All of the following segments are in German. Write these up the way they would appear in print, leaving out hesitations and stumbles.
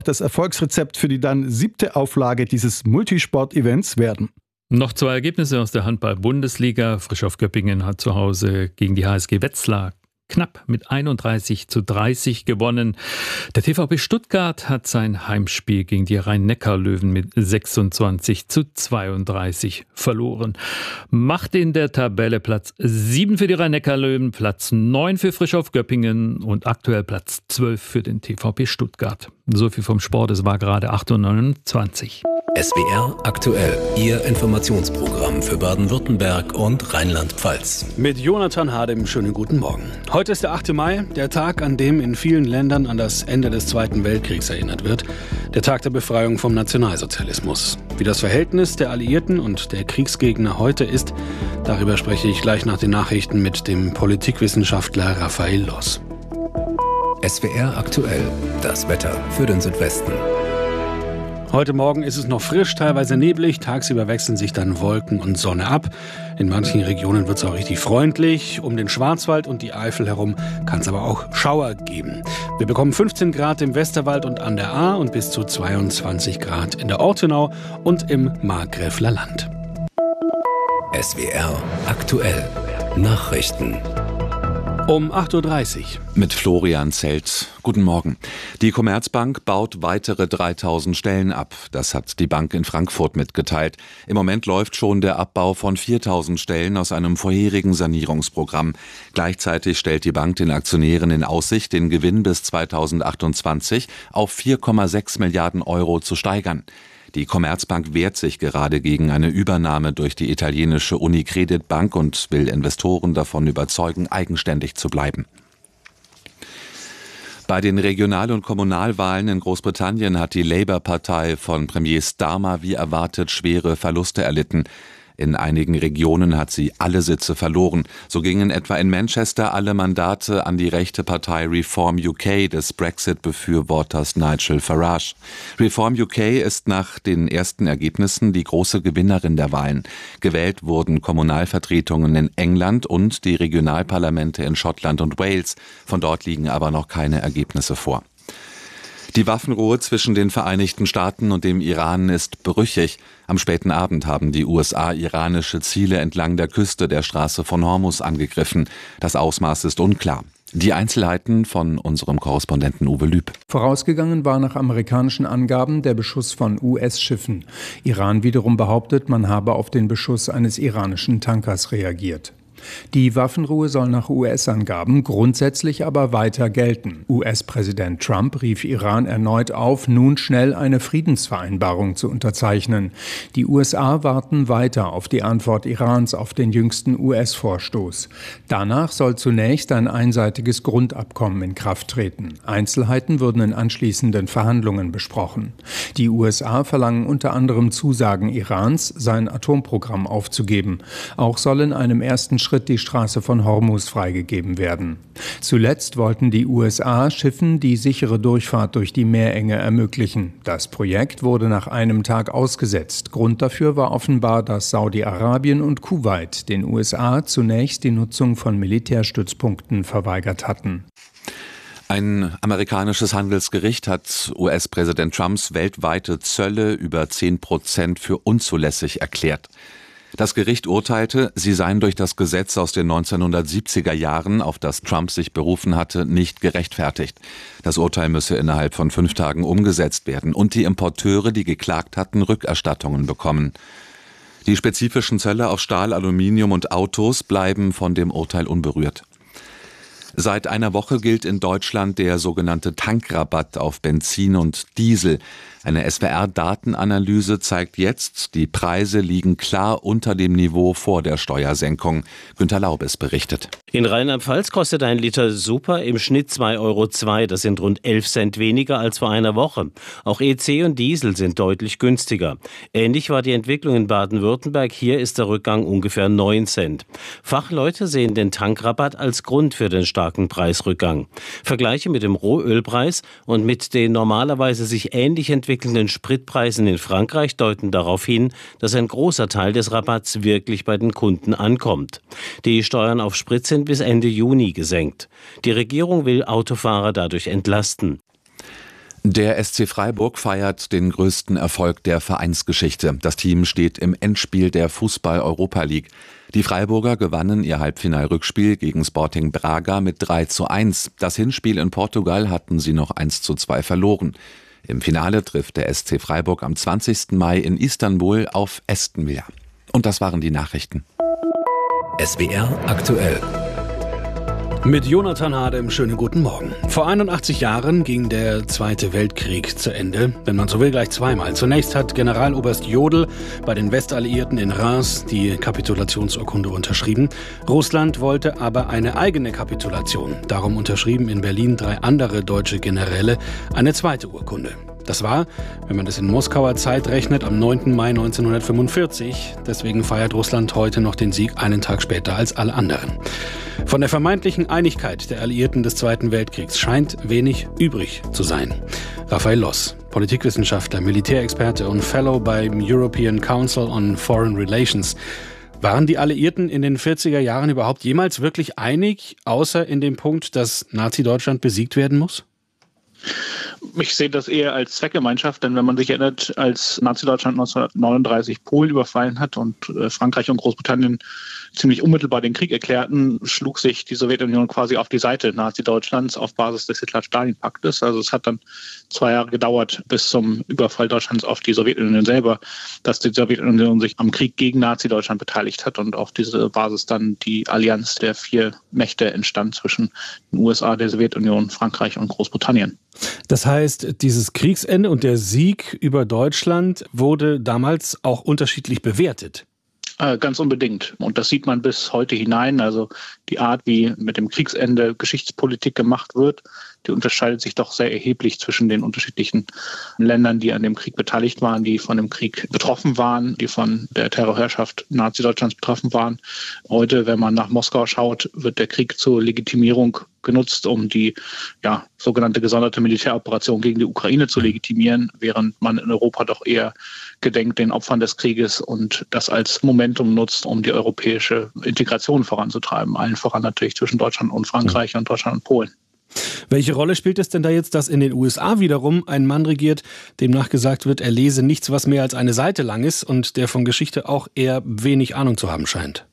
das Erfolgsrezept für die dann 7. Auflage dieses Multisport-Events werden. Noch 2 Ergebnisse aus der Handball-Bundesliga. Frischhoff Göppingen hat zu Hause gegen die HSG Wetzlar knapp mit 31:30 gewonnen. Der TVB Stuttgart hat sein Heimspiel gegen die Rhein-Neckar-Löwen mit 26:32 verloren. Macht in der Tabelle Platz 7 für die Rhein-Neckar-Löwen, Platz 9 für Frischhoff Göppingen und aktuell Platz 12 für den TVB Stuttgart. So viel vom Sport, es war gerade 8:29 Uhr. SWR aktuell, Ihr Informationsprogramm für Baden-Württemberg und Rheinland-Pfalz. Mit Jonathan Hardem, schönen guten Morgen. Heute ist der 8. Mai, der Tag, an dem in vielen Ländern an das Ende des Zweiten Weltkriegs erinnert wird. Der Tag der Befreiung vom Nationalsozialismus. Wie das Verhältnis der Alliierten und der Kriegsgegner heute ist, darüber spreche ich gleich nach den Nachrichten mit dem Politikwissenschaftler Raphael Loss. SWR aktuell, das Wetter für den Südwesten. Heute Morgen ist es noch frisch, teilweise neblig. Tagsüber wechseln sich dann Wolken und Sonne ab. In manchen Regionen wird es auch richtig freundlich. Um den Schwarzwald und die Eifel herum kann es aber auch Schauer geben. Wir bekommen 15 Grad im Westerwald und an der Ahr und bis zu 22 Grad in der Ortenau und im Markgräfler Land. SWR aktuell, Nachrichten. Um 8:30 Uhr. Mit Florian Zelt. Guten Morgen. Die Commerzbank baut weitere 3000 Stellen ab. Das hat die Bank in Frankfurt mitgeteilt. Im Moment läuft schon der Abbau von 4000 Stellen aus einem vorherigen Sanierungsprogramm. Gleichzeitig stellt die Bank den Aktionären in Aussicht, den Gewinn bis 2028 auf 4,6 Milliarden Euro zu steigern. Die Commerzbank wehrt sich gerade gegen eine Übernahme durch die italienische Unicredit Bank und will Investoren davon überzeugen, eigenständig zu bleiben. Bei den Regional- und Kommunalwahlen in Großbritannien hat die Labour-Partei von Premier Starmer wie erwartet schwere Verluste erlitten. In einigen Regionen hat sie alle Sitze verloren. So gingen etwa in Manchester alle Mandate an die rechte Partei Reform UK des Brexit-Befürworters Nigel Farage. Reform UK ist nach den ersten Ergebnissen die große Gewinnerin der Wahlen. Gewählt wurden Kommunalvertretungen in England und die Regionalparlamente in Schottland und Wales. Von dort liegen aber noch keine Ergebnisse vor. Die Waffenruhe zwischen den Vereinigten Staaten und dem Iran ist brüchig. Am späten Abend haben die USA iranische Ziele entlang der Küste der Straße von Hormuz angegriffen. Das Ausmaß ist unklar. Die Einzelheiten von unserem Korrespondenten Uwe Lüb. Vorausgegangen war nach amerikanischen Angaben der Beschuss von US-Schiffen. Iran wiederum behauptet, man habe auf den Beschuss eines iranischen Tankers reagiert. Die Waffenruhe soll nach US-Angaben grundsätzlich aber weiter gelten. US-Präsident Trump rief Iran erneut auf, nun schnell eine Friedensvereinbarung zu unterzeichnen. Die USA warten weiter auf die Antwort Irans auf den jüngsten US-Vorstoß. Danach soll zunächst ein einseitiges Grundabkommen in Kraft treten. Einzelheiten würden in anschließenden Verhandlungen besprochen. Die USA verlangen unter anderem Zusagen Irans, sein Atomprogramm aufzugeben. Auch soll in einem ersten Schritt die Straße von Hormuz freigegeben werden. Zuletzt wollten die USA Schiffen die sichere Durchfahrt durch die Meerenge ermöglichen. Das Projekt wurde nach einem Tag ausgesetzt. Grund dafür war offenbar, dass Saudi-Arabien und Kuwait den USA zunächst die Nutzung von Militärstützpunkten verweigert hatten. Ein amerikanisches Handelsgericht hat US-Präsident Trumps weltweite Zölle über 10% für unzulässig erklärt. Das Gericht urteilte, sie seien durch das Gesetz aus den 1970er Jahren, auf das Trump sich berufen hatte, nicht gerechtfertigt. Das Urteil müsse innerhalb von 5 Tagen umgesetzt werden und die Importeure, die geklagt hatten, Rückerstattungen bekommen. Die spezifischen Zölle auf Stahl, Aluminium und Autos bleiben von dem Urteil unberührt. Seit einer Woche gilt in Deutschland der sogenannte Tankrabatt auf Benzin und Diesel. Eine SWR-Datenanalyse zeigt jetzt, die Preise liegen klar unter dem Niveau vor der Steuersenkung. Günter Laubes berichtet. In Rheinland-Pfalz kostet ein Liter Super im Schnitt 2,02 €. Das sind rund 11 Cent weniger als vor einer Woche. Auch EC und Diesel sind deutlich günstiger. Ähnlich war die Entwicklung in Baden-Württemberg. Hier ist der Rückgang ungefähr 9 Cent. Fachleute sehen den Tankrabatt als Grund für den starken Preisrückgang. Vergleiche mit dem Rohölpreis und mit den normalerweise sich ähnlich entwickelnden Spritpreisen in Frankreich deuten darauf hin, dass ein großer Teil des Rabatts wirklich bei den Kunden ankommt. Die Steuern auf Sprit sind bis Ende Juni gesenkt. Die Regierung will Autofahrer dadurch entlasten. Der SC Freiburg feiert den größten Erfolg der Vereinsgeschichte. Das Team steht im Endspiel der Fußball-Europa League. Die Freiburger gewannen ihr Halbfinalrückspiel gegen Sporting Braga mit 3:1. Das Hinspiel in Portugal hatten sie noch 1:2 verloren. Im Finale trifft der SC Freiburg am 20. Mai in Istanbul auf Aston Villa. Und das waren die Nachrichten. SWR aktuell. Mit Jonathan Hadem, schönen guten Morgen. Vor 81 Jahren ging der Zweite Weltkrieg zu Ende, wenn man so will gleich zweimal. Zunächst hat Generaloberst Jodl bei den Westalliierten in Reims die Kapitulationsurkunde unterschrieben. Russland wollte aber eine eigene Kapitulation. Darum unterschrieben in Berlin 3 andere deutsche Generäle eine zweite Urkunde. Das war, wenn man das in Moskauer Zeit rechnet, am 9. Mai 1945. Deswegen feiert Russland heute noch den Sieg einen Tag später als alle anderen. Von der vermeintlichen Einigkeit der Alliierten des Zweiten Weltkriegs scheint wenig übrig zu sein. Raphael Loss, Politikwissenschaftler, Militärexperte und Fellow beim European Council on Foreign Relations. Waren die Alliierten in den 40er Jahren überhaupt jemals wirklich einig, außer in dem Punkt, dass Nazi-Deutschland besiegt werden muss? Ich sehe das eher als Zweckgemeinschaft, denn wenn man sich erinnert, als Nazi-Deutschland 1939 Polen überfallen hat und Frankreich und Großbritannien ziemlich unmittelbar den Krieg erklärten, schlug sich die Sowjetunion quasi auf die Seite Nazi-Deutschlands auf Basis des Hitler-Stalin-Paktes. Also es hat dann 2 Jahre gedauert bis zum Überfall Deutschlands auf die Sowjetunion selber, dass die Sowjetunion sich am Krieg gegen Nazi-Deutschland beteiligt hat und auf diese Basis dann die Allianz der 4 Mächte entstand zwischen den USA, der Sowjetunion, Frankreich und Großbritannien. Das heißt, dieses Kriegsende und der Sieg über Deutschland wurde damals auch unterschiedlich bewertet. Ganz unbedingt. Und das sieht man bis heute hinein. Also die Art, wie mit dem Kriegsende Geschichtspolitik gemacht wird, die unterscheidet sich doch sehr erheblich zwischen den unterschiedlichen Ländern, die an dem Krieg beteiligt waren, die von dem Krieg betroffen waren, die von der Terrorherrschaft Nazi-Deutschlands betroffen waren. Heute, wenn man nach Moskau schaut, wird der Krieg zur Legitimierung genutzt, um die sogenannte gesonderte Militäroperation gegen die Ukraine zu legitimieren, während man in Europa doch eher gedenkt den Opfern des Krieges und das als Momentum nutzt, um die europäische Integration voranzutreiben. Allen voran natürlich zwischen Deutschland und Frankreich und Deutschland und Polen. Welche Rolle spielt es denn da jetzt, dass in den USA wiederum ein Mann regiert, dem nachgesagt wird, er lese nichts, was mehr als eine Seite lang ist und der von Geschichte auch eher wenig Ahnung zu haben scheint?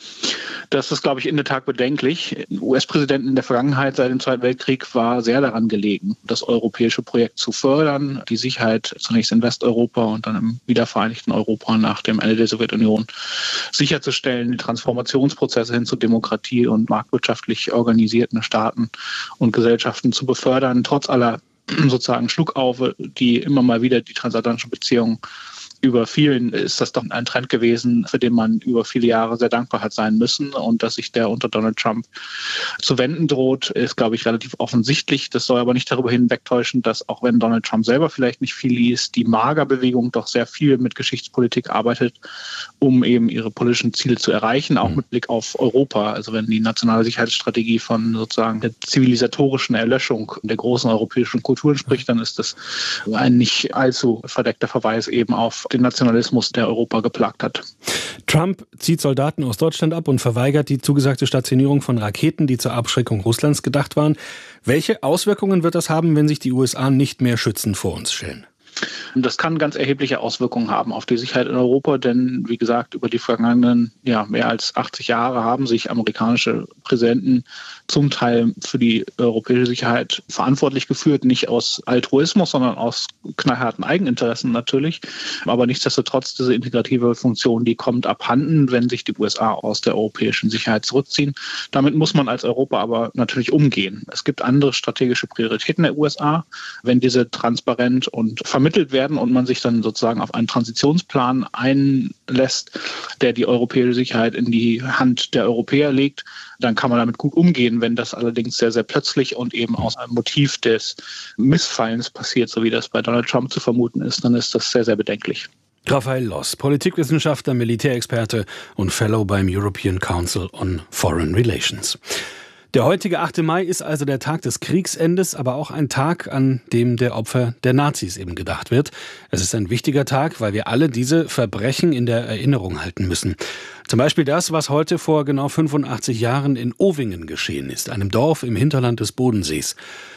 Das ist, glaube ich, in der Tat bedenklich. US-Präsidenten in der Vergangenheit seit dem Zweiten Weltkrieg war sehr daran gelegen, das europäische Projekt zu fördern, die Sicherheit zunächst in Westeuropa und dann im wiedervereinigten Europa nach dem Ende der Sowjetunion sicherzustellen, die Transformationsprozesse hin zu Demokratie und marktwirtschaftlich organisierten Staaten und Gesellschaften zu befördern, trotz aller sozusagen Schluckaufe, die immer mal wieder die transatlantischen Beziehungen überfielen, ist das doch ein Trend gewesen, für den man über viele Jahre sehr dankbar hat sein müssen. Und dass sich der unter Donald Trump zu wenden droht, ist, glaube ich, relativ offensichtlich. Das soll aber nicht darüber hinwegtäuschen, dass auch wenn Donald Trump selber vielleicht nicht viel liest, die MAGA-Bewegung doch sehr viel mit Geschichtspolitik arbeitet, um eben ihre politischen Ziele zu erreichen, auch mit Blick auf Europa. Also wenn die nationale Sicherheitsstrategie von sozusagen der zivilisatorischen Erlöschung der großen europäischen Kulturen spricht, dann ist das ein nicht allzu verdeckter Verweis eben auf den Nationalismus, der Europa geplagt hat. Trump zieht Soldaten aus Deutschland ab und verweigert die zugesagte Stationierung von Raketen, die zur Abschreckung Russlands gedacht waren. Welche Auswirkungen wird das haben, wenn sich die USA nicht mehr schützend vor uns stellen? Das kann ganz erhebliche Auswirkungen haben auf die Sicherheit in Europa, denn wie gesagt, über die vergangenen mehr als 80 Jahre haben sich amerikanische Präsidenten zum Teil für die europäische Sicherheit verantwortlich geführt, nicht aus Altruismus, sondern aus knallharten Eigeninteressen natürlich. Aber nichtsdestotrotz, diese integrative Funktion, die kommt abhanden, wenn sich die USA aus der europäischen Sicherheit zurückziehen. Damit muss man als Europa aber natürlich umgehen. Es gibt andere strategische Prioritäten der USA. Wenn diese transparent und vermittelt werden und man sich dann sozusagen auf einen Transitionsplan einlässt, der die europäische Sicherheit in die Hand der Europäer legt, dann kann man damit gut umgehen. Wenn das allerdings sehr, sehr plötzlich und eben aus einem Motiv des Missfallens passiert, so wie das bei Donald Trump zu vermuten ist, dann ist das sehr, sehr bedenklich. Raphael Loss, Politikwissenschaftler, Militärexperte und Fellow beim European Council on Foreign Relations. Der heutige 8. Mai ist also der Tag des Kriegsendes, aber auch ein Tag, an dem der Opfer der Nazis eben gedacht wird. Es ist ein wichtiger Tag, weil wir alle diese Verbrechen in der Erinnerung halten müssen. Zum Beispiel das, was heute vor genau 85 Jahren in Ovingen geschehen ist, einem Dorf im Hinterland des Bodensees.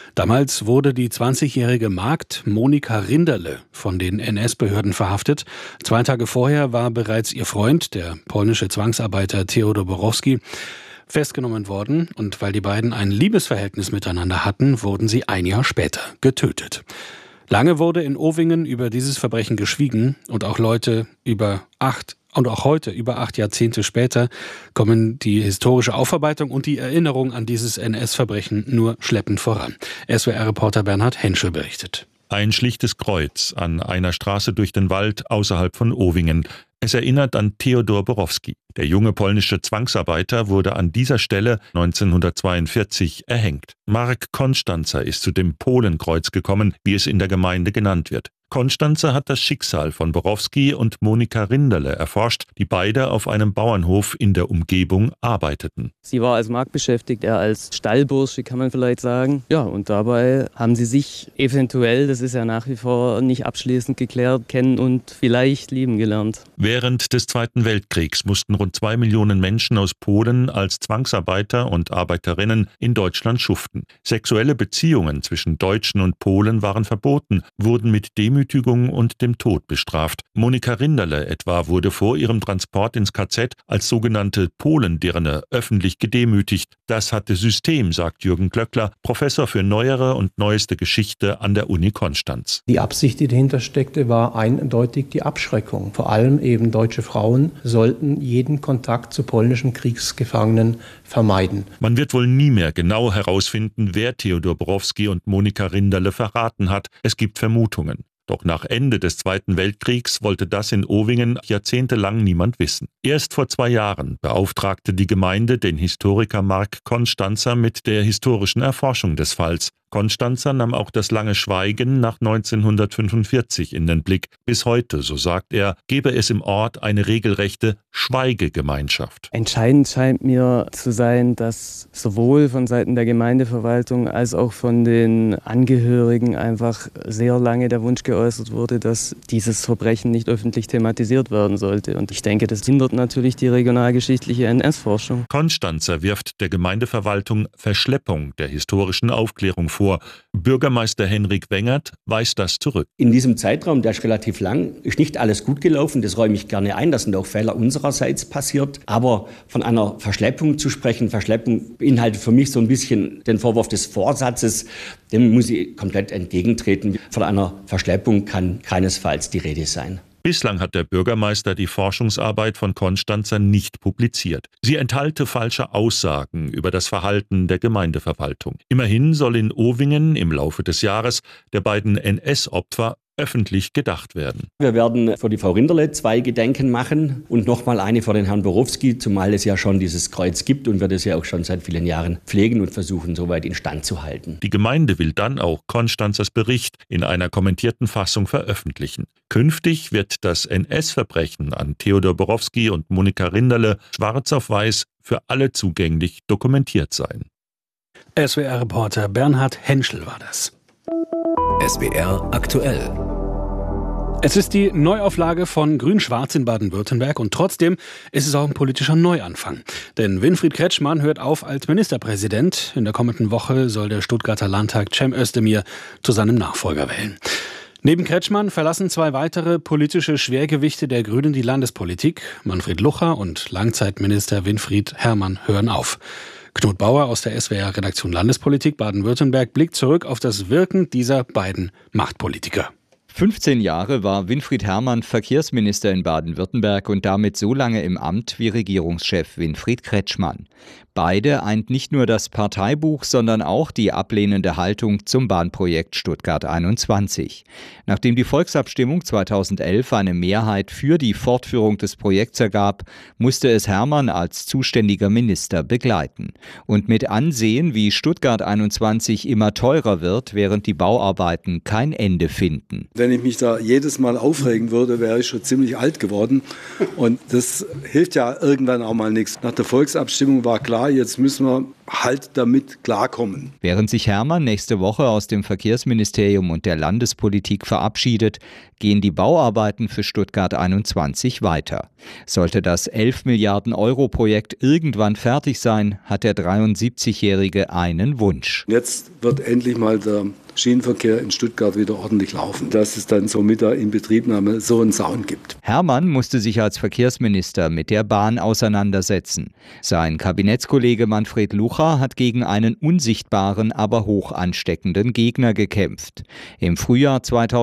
Damals wurde die 20-jährige Magd Monika Rinderle von den NS-Behörden verhaftet. 2 Tage vorher war bereits ihr Freund, der polnische Zwangsarbeiter Theodor Borowski, festgenommen worden. Und weil die beiden ein Liebesverhältnis miteinander hatten, wurden sie ein Jahr später getötet. Lange wurde in Ovingen über dieses Verbrechen geschwiegen und auch heute, über 8 Jahrzehnte später, kommen die historische Aufarbeitung und die Erinnerung an dieses NS-Verbrechen nur schleppend voran. SWR-Reporter Bernhard Henschel berichtet. Ein schlichtes Kreuz an einer Straße durch den Wald außerhalb von Ovingen. Es erinnert an Theodor Borowski. Der junge polnische Zwangsarbeiter wurde an dieser Stelle 1942 erhängt. Marek Konstanzer ist zu dem Polenkreuz gekommen, wie es in der Gemeinde genannt wird. Konstanzer hat das Schicksal von Borowski und Monika Rinderle erforscht, die beide auf einem Bauernhof in der Umgebung arbeiteten. Sie war als Magd beschäftigt, er als Stallbursche, kann man vielleicht sagen. Ja, und dabei haben sie sich eventuell, das ist ja nach wie vor nicht abschließend geklärt, kennen und vielleicht lieben gelernt. Während des Zweiten Weltkriegs mussten rund 2 Millionen Menschen aus Polen als Zwangsarbeiter und Arbeiterinnen in Deutschland schuften. Sexuelle Beziehungen zwischen Deutschen und Polen waren verboten, wurden mit Demütigung und dem Tod bestraft. Monika Rinderle etwa wurde vor ihrem Transport ins KZ als sogenannte Polendirne öffentlich gedemütigt. Das hatte System, sagt Jürgen Klöckler, Professor für neuere und neueste Geschichte an der Uni Konstanz. Die Absicht, die dahinter steckte, war eindeutig die Abschreckung. Vor allem eben deutsche Frauen sollten jeden Kontakt zu polnischen Kriegsgefangenen vermeiden. Man wird wohl nie mehr genau herausfinden, wer Theodor Borowski und Monika Rinderle verraten hat. Es gibt Vermutungen. Doch nach Ende des Zweiten Weltkriegs wollte das in Ovingen jahrzehntelang niemand wissen. Erst vor 2 Jahren beauftragte die Gemeinde den Historiker Marek Konstanzer mit der historischen Erforschung des Falls. Konstanzer nahm auch das lange Schweigen nach 1945 in den Blick. Bis heute, so sagt er, gebe es im Ort eine regelrechte Schweigegemeinschaft. Entscheidend scheint mir zu sein, dass sowohl von Seiten der Gemeindeverwaltung als auch von den Angehörigen einfach sehr lange der Wunsch geäußert wurde, dass dieses Verbrechen nicht öffentlich thematisiert werden sollte. Und ich denke, das hindert natürlich die regionalgeschichtliche NS-Forschung. Konstanzer wirft der Gemeindeverwaltung Verschleppung der historischen Aufklärung vor. Bürgermeister Henrik Wengert weist das zurück. In diesem Zeitraum, der ist relativ lang, ist nicht alles gut gelaufen. Das räume ich gerne ein. Da sind auch Fehler unsererseits passiert. Aber von einer Verschleppung zu sprechen, Verschleppung beinhaltet für mich so ein bisschen den Vorwurf des Vorsatzes. Dem muss ich komplett entgegentreten. Von einer Verschleppung kann keinesfalls die Rede sein. Bislang hat der Bürgermeister die Forschungsarbeit von Konstanzer nicht publiziert. Sie enthalte falsche Aussagen über das Verhalten der Gemeindeverwaltung. Immerhin soll in Ovingen im Laufe des Jahres der beiden NS-Opfer öffentlich gedacht werden. Wir werden für die Frau Rinderle 2 Gedenken machen und nochmal eine für den Herrn Borowski, zumal es ja schon dieses Kreuz gibt und wir das ja auch schon seit vielen Jahren pflegen und versuchen, soweit instand zu halten. Die Gemeinde will dann auch Konstanzers Bericht in einer kommentierten Fassung veröffentlichen. Künftig wird das NS-Verbrechen an Theodor Borowski und Monika Rinderle schwarz auf weiß für alle zugänglich dokumentiert sein. SWR-Reporter Bernhard Henschel war das. SWR aktuell. Es ist die Neuauflage von Grün-Schwarz in Baden-Württemberg und trotzdem ist es auch ein politischer Neuanfang. Denn Winfried Kretschmann hört auf als Ministerpräsident. In der kommenden Woche soll der Stuttgarter Landtag Cem Özdemir zu seinem Nachfolger wählen. Neben Kretschmann verlassen 2 weitere politische Schwergewichte der Grünen die Landespolitik. Manfred Lucha und Langzeitminister Winfried Herrmann hören auf. Knut Bauer aus der SWR-Redaktion Landespolitik Baden-Württemberg blickt zurück auf das Wirken dieser beiden Machtpolitiker. 15 Jahre war Winfried Herrmann Verkehrsminister in Baden-Württemberg und damit so lange im Amt wie Regierungschef Winfried Kretschmann. Beide eint nicht nur das Parteibuch, sondern auch die ablehnende Haltung zum Bahnprojekt Stuttgart 21. Nachdem die Volksabstimmung 2011 eine Mehrheit für die Fortführung des Projekts ergab, musste es Herrmann als zuständiger Minister begleiten. Und mit ansehen, wie Stuttgart 21 immer teurer wird, während die Bauarbeiten kein Ende finden. Wenn ich mich da jedes Mal aufregen würde, wäre ich schon ziemlich alt geworden. Und das hilft ja irgendwann auch mal nichts. Nach der Volksabstimmung war klar, jetzt müssen wir halt damit klarkommen. Während sich Hermann nächste Woche aus dem Verkehrsministerium und der Landespolitik verabschiedet, gehen die Bauarbeiten für Stuttgart 21 weiter. Sollte das 11 Milliarden Euro Projekt irgendwann fertig sein, hat der 73-Jährige einen Wunsch. Jetzt wird endlich mal der Schienenverkehr in Stuttgart wieder ordentlich laufen, dass es dann so mit der Inbetriebnahme so einen Sound gibt. Hermann musste sich als Verkehrsminister mit der Bahn auseinandersetzen. Sein Kabinettskollege Manfred Lucha hat gegen einen unsichtbaren, aber hoch ansteckenden Gegner gekämpft. Im Frühjahr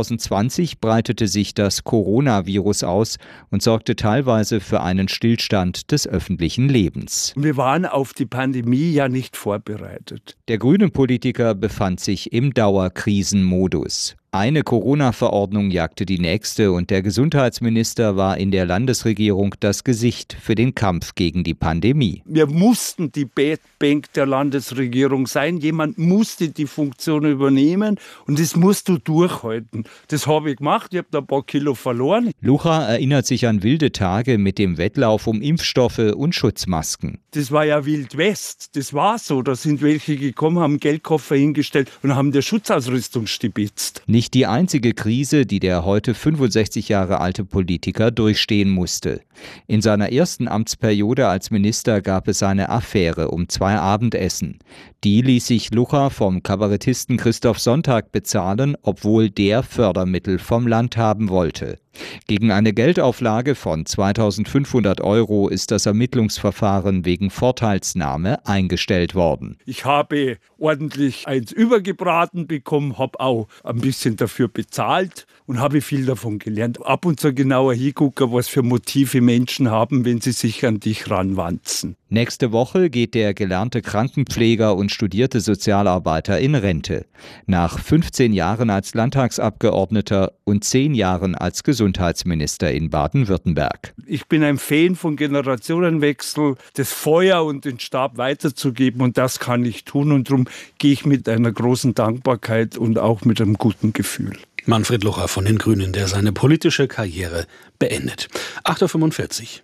2020 breitete sich das Coronavirus aus und sorgte teilweise für einen Stillstand des öffentlichen Lebens. Wir waren auf die Pandemie ja nicht vorbereitet. Der grüne Politiker befand sich im Dauerkrisenmodus. Eine Corona-Verordnung jagte die nächste und der Gesundheitsminister war in der Landesregierung das Gesicht für den Kampf gegen die Pandemie. Wir mussten die Bad-Bank der Landesregierung sein. Jemand musste die Funktion übernehmen und das musst du durchhalten. Das habe ich gemacht, ich habe da ein paar Kilo verloren. Lucha erinnert sich an wilde Tage mit dem Wettlauf um Impfstoffe und Schutzmasken. Das war ja Wild West, das war so. Da sind welche gekommen, haben Geldkoffer hingestellt und haben der Schutzausrüstung stibitzt. Nicht die einzige Krise, die der heute 65 Jahre alte Politiker durchstehen musste. In seiner ersten Amtsperiode als Minister gab es eine Affäre um 2 Abendessen. Die ließ sich Lucha vom Kabarettisten Christoph Sonntag bezahlen, obwohl der Fördermittel vom Land haben wollte. Gegen eine Geldauflage von 2.500 € ist das Ermittlungsverfahren wegen Vorteilsnahme eingestellt worden. Ich habe ordentlich eins übergebraten bekommen, habe auch ein bisschen dafür bezahlt und habe viel davon gelernt. Ab und zu genauer hingucken, was für Motive Menschen haben, wenn sie sich an dich ranwanzen. Nächste Woche geht der gelernte Krankenpfleger und studierte Sozialarbeiter in Rente. Nach 15 Jahren als Landtagsabgeordneter und 10 Jahren als Gesundheitsminister in Baden-Württemberg. Ich bin ein Fan von Generationenwechsel, das Feuer und den Stab weiterzugeben und das kann ich tun und darum gehe ich mit einer großen Dankbarkeit und auch mit einem guten Gefühl. Manfred Lucha von den Grünen, der seine politische Karriere beendet. 8.45 Uhr.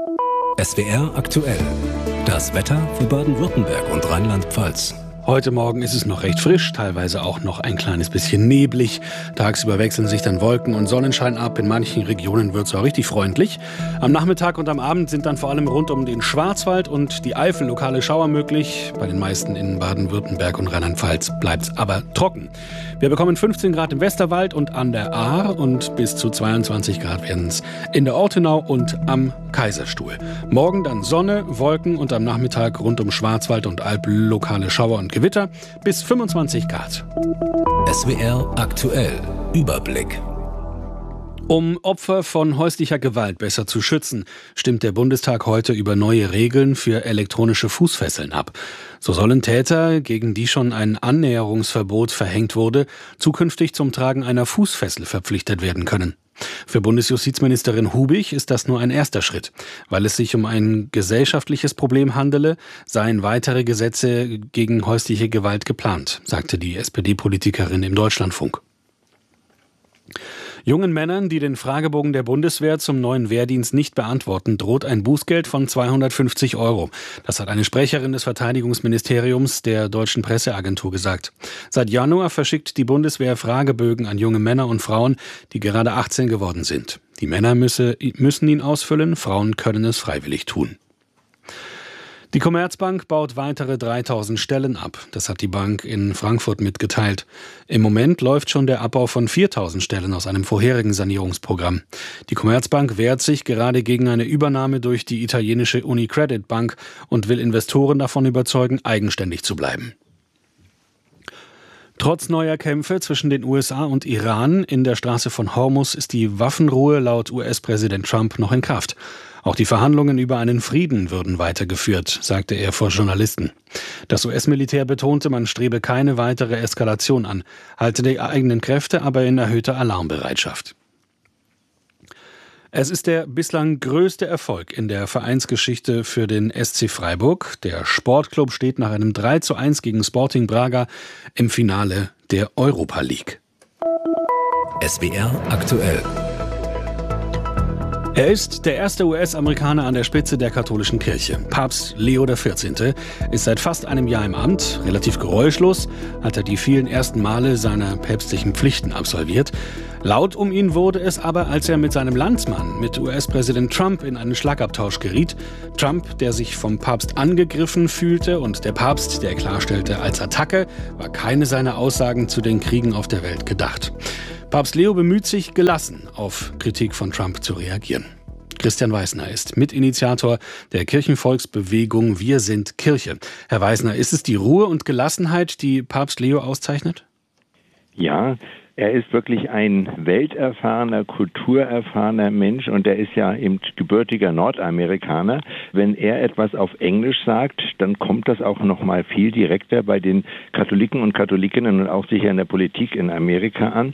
SWR aktuell. Das Wetter für Baden-Württemberg und Rheinland-Pfalz. Heute Morgen ist es noch recht frisch, teilweise auch noch ein kleines bisschen neblig. Tagsüber wechseln sich dann Wolken und Sonnenschein ab. In manchen Regionen wird es auch richtig freundlich. Am Nachmittag und am Abend sind dann vor allem rund um den Schwarzwald und die Eifel lokale Schauer möglich. Bei den meisten in Baden-Württemberg und Rheinland-Pfalz bleibt es aber trocken. Wir bekommen 15 Grad im Westerwald und an der Ahr und bis zu 22 Grad werden es in der Ortenau und am Kaiserstuhl. Morgen dann Sonne, Wolken und am Nachmittag rund um Schwarzwald und Alp lokale Schauer und Gewitter bis 25 Grad. SWR aktuell. Überblick. Um Opfer von häuslicher Gewalt besser zu schützen, stimmt der Bundestag heute über neue Regeln für elektronische Fußfesseln ab. So sollen Täter, gegen die schon ein Annäherungsverbot verhängt wurde, zukünftig zum Tragen einer Fußfessel verpflichtet werden können. Für Bundesjustizministerin Hubig ist das nur ein erster Schritt. Weil es sich um ein gesellschaftliches Problem handele, seien weitere Gesetze gegen häusliche Gewalt geplant, sagte die SPD-Politikerin im Deutschlandfunk. Jungen Männern, die den Fragebogen der Bundeswehr zum neuen Wehrdienst nicht beantworten, droht ein Bußgeld von 250 €. Das hat eine Sprecherin des Verteidigungsministeriums der Deutschen Presseagentur gesagt. Seit Januar verschickt die Bundeswehr Fragebögen an junge Männer und Frauen, die gerade 18 geworden sind. Die Männer müssen ihn ausfüllen, Frauen können es freiwillig tun. Die Commerzbank baut weitere 3.000 Stellen ab. Das hat die Bank in Frankfurt mitgeteilt. Im Moment läuft schon der Abbau von 4.000 Stellen aus einem vorherigen Sanierungsprogramm. Die Commerzbank wehrt sich gerade gegen eine Übernahme durch die italienische Unicredit Bank und will Investoren davon überzeugen, eigenständig zu bleiben. Trotz neuer Kämpfe zwischen den USA und Iran in der Straße von Hormuz ist die Waffenruhe laut US-Präsident Trump noch in Kraft. Auch die Verhandlungen über einen Frieden würden weitergeführt, sagte er vor Journalisten. Das US-Militär betonte, man strebe keine weitere Eskalation an, halte die eigenen Kräfte aber in erhöhter Alarmbereitschaft. Es ist der bislang größte Erfolg in der Vereinsgeschichte für den SC Freiburg. Der Sportclub steht nach einem 3:1 gegen Sporting Braga im Finale der Europa League. SWR aktuell. Er ist der erste US-Amerikaner an der Spitze der katholischen Kirche. Papst Leo XIV. Ist seit fast einem Jahr im Amt. Relativ geräuschlos hat er die vielen ersten Male seiner päpstlichen Pflichten absolviert. Laut um ihn wurde es aber, als er mit seinem Landsmann, mit US-Präsident Trump, in einen Schlagabtausch geriet. Trump, der sich vom Papst angegriffen fühlte, und der Papst, der klarstellte, als Attacke war keine seiner Aussagen zu den Kriegen auf der Welt gedacht. Papst Leo bemüht sich, gelassen auf Kritik von Trump zu reagieren. Christian Weisner ist Mitinitiator der Kirchenvolksbewegung Wir sind Kirche. Herr Weisner, ist es die Ruhe und Gelassenheit, die Papst Leo auszeichnet? Ja, er ist wirklich ein welterfahrener, kulturerfahrener Mensch und er ist ja eben gebürtiger Nordamerikaner. Wenn er etwas auf Englisch sagt, dann kommt das auch noch mal viel direkter bei den Katholiken und Katholikinnen und auch sicher in der Politik in Amerika an.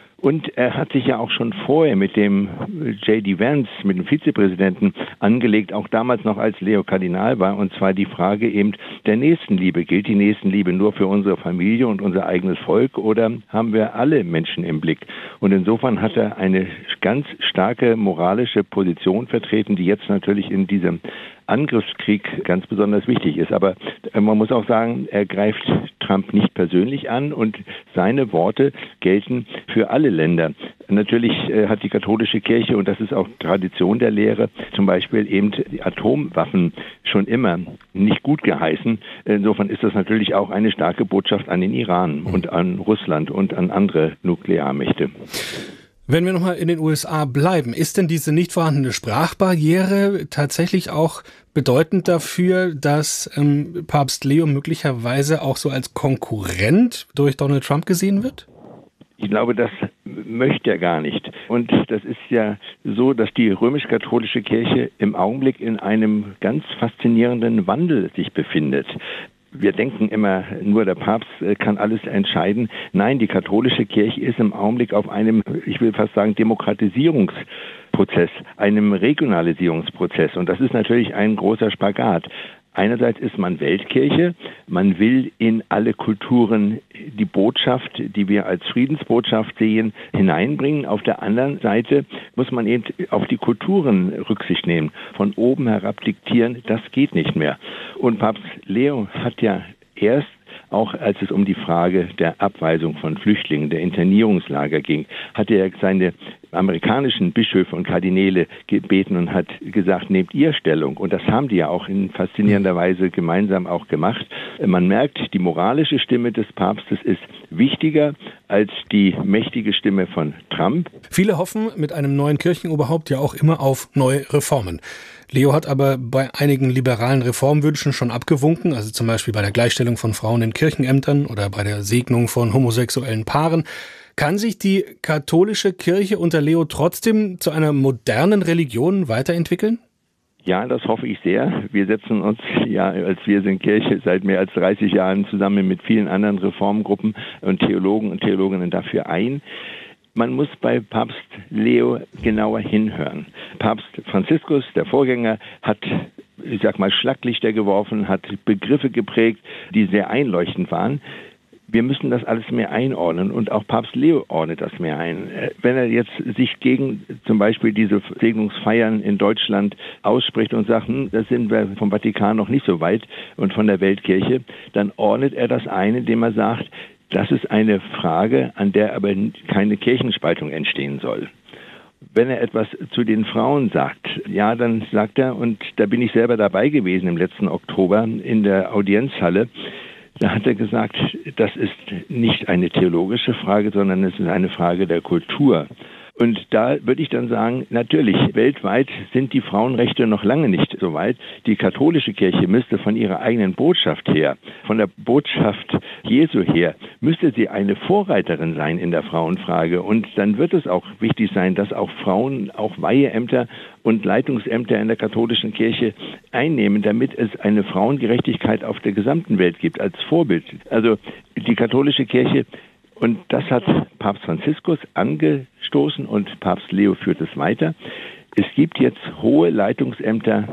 Und er hat sich ja auch schon vorher mit dem J.D. Vance, mit dem Vizepräsidenten, angelegt, auch damals noch als Leo Kardinal war, und zwar die Frage eben der Nächstenliebe. Gilt die Nächstenliebe nur für unsere Familie und unser eigenes Volk oder haben wir alle Menschen im Blick? Und insofern hat er eine ganz starke moralische Position vertreten, die jetzt natürlich in diesem Angriffskrieg ganz besonders wichtig ist. Aber man muss auch sagen, er greift Trump nicht persönlich an und seine Worte gelten für alle Länder. Natürlich hat die katholische Kirche, und das ist auch Tradition der Lehre, zum Beispiel eben die Atomwaffen schon immer nicht gut geheißen. Insofern ist das natürlich auch eine starke Botschaft an den Iran und an Russland und an andere Nuklearmächte. Wenn wir nochmal in den USA bleiben, ist denn diese nicht vorhandene Sprachbarriere tatsächlich auch bedeutend dafür, dass Papst Leo möglicherweise auch so als Konkurrent durch Donald Trump gesehen wird? Ich glaube, das möchte er gar nicht. Und das ist ja so, dass die römisch-katholische Kirche im Augenblick in einem ganz faszinierenden Wandel sich befindet. Wir denken immer, nur der Papst kann alles entscheiden. Nein, die katholische Kirche ist im Augenblick auf einem, ich will fast sagen, Demokratisierungsprozess, einem Regionalisierungsprozess. Und das ist natürlich ein großer Spagat. Einerseits ist man Weltkirche, man will in alle Kulturen die Botschaft, die wir als Friedensbotschaft sehen, hineinbringen. Auf der anderen Seite muss man eben auf die Kulturen Rücksicht nehmen. Von oben herab diktieren, das geht nicht mehr. Und Papst Leo hat ja erst, auch als es um die Frage der Abweisung von Flüchtlingen, der Internierungslager ging, hat er seine amerikanischen Bischöfe und Kardinäle gebeten und hat gesagt, nehmt ihr Stellung. Und das haben die ja auch in faszinierender Weise gemeinsam auch gemacht. Man merkt, die moralische Stimme des Papstes ist wichtiger als die mächtige Stimme von Trump. Viele hoffen mit einem neuen Kirchenoberhaupt ja auch immer auf neue Reformen. Leo hat aber bei einigen liberalen Reformwünschen schon abgewunken, also zum Beispiel bei der Gleichstellung von Frauen in Kirchenämtern oder bei der Segnung von homosexuellen Paaren. Kann sich die katholische Kirche unter Leo trotzdem zu einer modernen Religion weiterentwickeln? Ja, das hoffe ich sehr. Wir setzen uns ja als Wir sind Kirche seit mehr als 30 Jahren zusammen mit vielen anderen Reformgruppen und Theologen und Theologinnen dafür ein. Man muss bei Papst Leo genauer hinhören. Papst Franziskus, der Vorgänger, hat, ich sag mal, Schlaglichter geworfen, hat Begriffe geprägt, die sehr einleuchtend waren. Wir müssen das alles mehr einordnen und auch Papst Leo ordnet das mehr ein. Wenn er jetzt sich gegen zum Beispiel diese Segnungsfeiern in Deutschland ausspricht und sagt, da sind wir vom Vatikan noch nicht so weit und von der Weltkirche, dann ordnet er das ein, indem er sagt, das ist eine Frage, an der aber keine Kirchenspaltung entstehen soll. Wenn er etwas zu den Frauen sagt, ja, dann sagt er, und da bin ich selber dabei gewesen im letzten Oktober in der Audienzhalle, da hat er gesagt, das ist nicht eine theologische Frage, sondern es ist eine Frage der Kultur. Und da würde ich dann sagen, natürlich, weltweit sind die Frauenrechte noch lange nicht so weit. Die katholische Kirche müsste von ihrer eigenen Botschaft her, von der Botschaft Jesu her, müsste sie eine Vorreiterin sein in der Frauenfrage. Und dann wird es auch wichtig sein, dass auch Frauen auch Weiheämter und Leitungsämter in der katholischen Kirche einnehmen, damit es eine Frauengerechtigkeit auf der gesamten Welt gibt, als Vorbild. Also die katholische Kirche, und das hat Papst Franziskus angestoßen und Papst Leo führt es weiter. Es gibt jetzt hohe Leitungsämter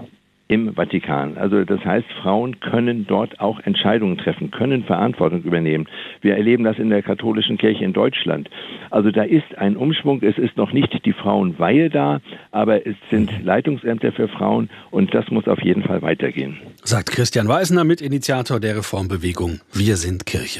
im Vatikan. Also das heißt, Frauen können dort auch Entscheidungen treffen, können Verantwortung übernehmen. Wir erleben das in der katholischen Kirche in Deutschland. Also da ist ein Umschwung. Es ist noch nicht die Frauenweihe da, aber es sind Leitungsämter für Frauen und das muss auf jeden Fall weitergehen. Sagt Christian Weisner, Mitinitiator der Reformbewegung Wir sind Kirche.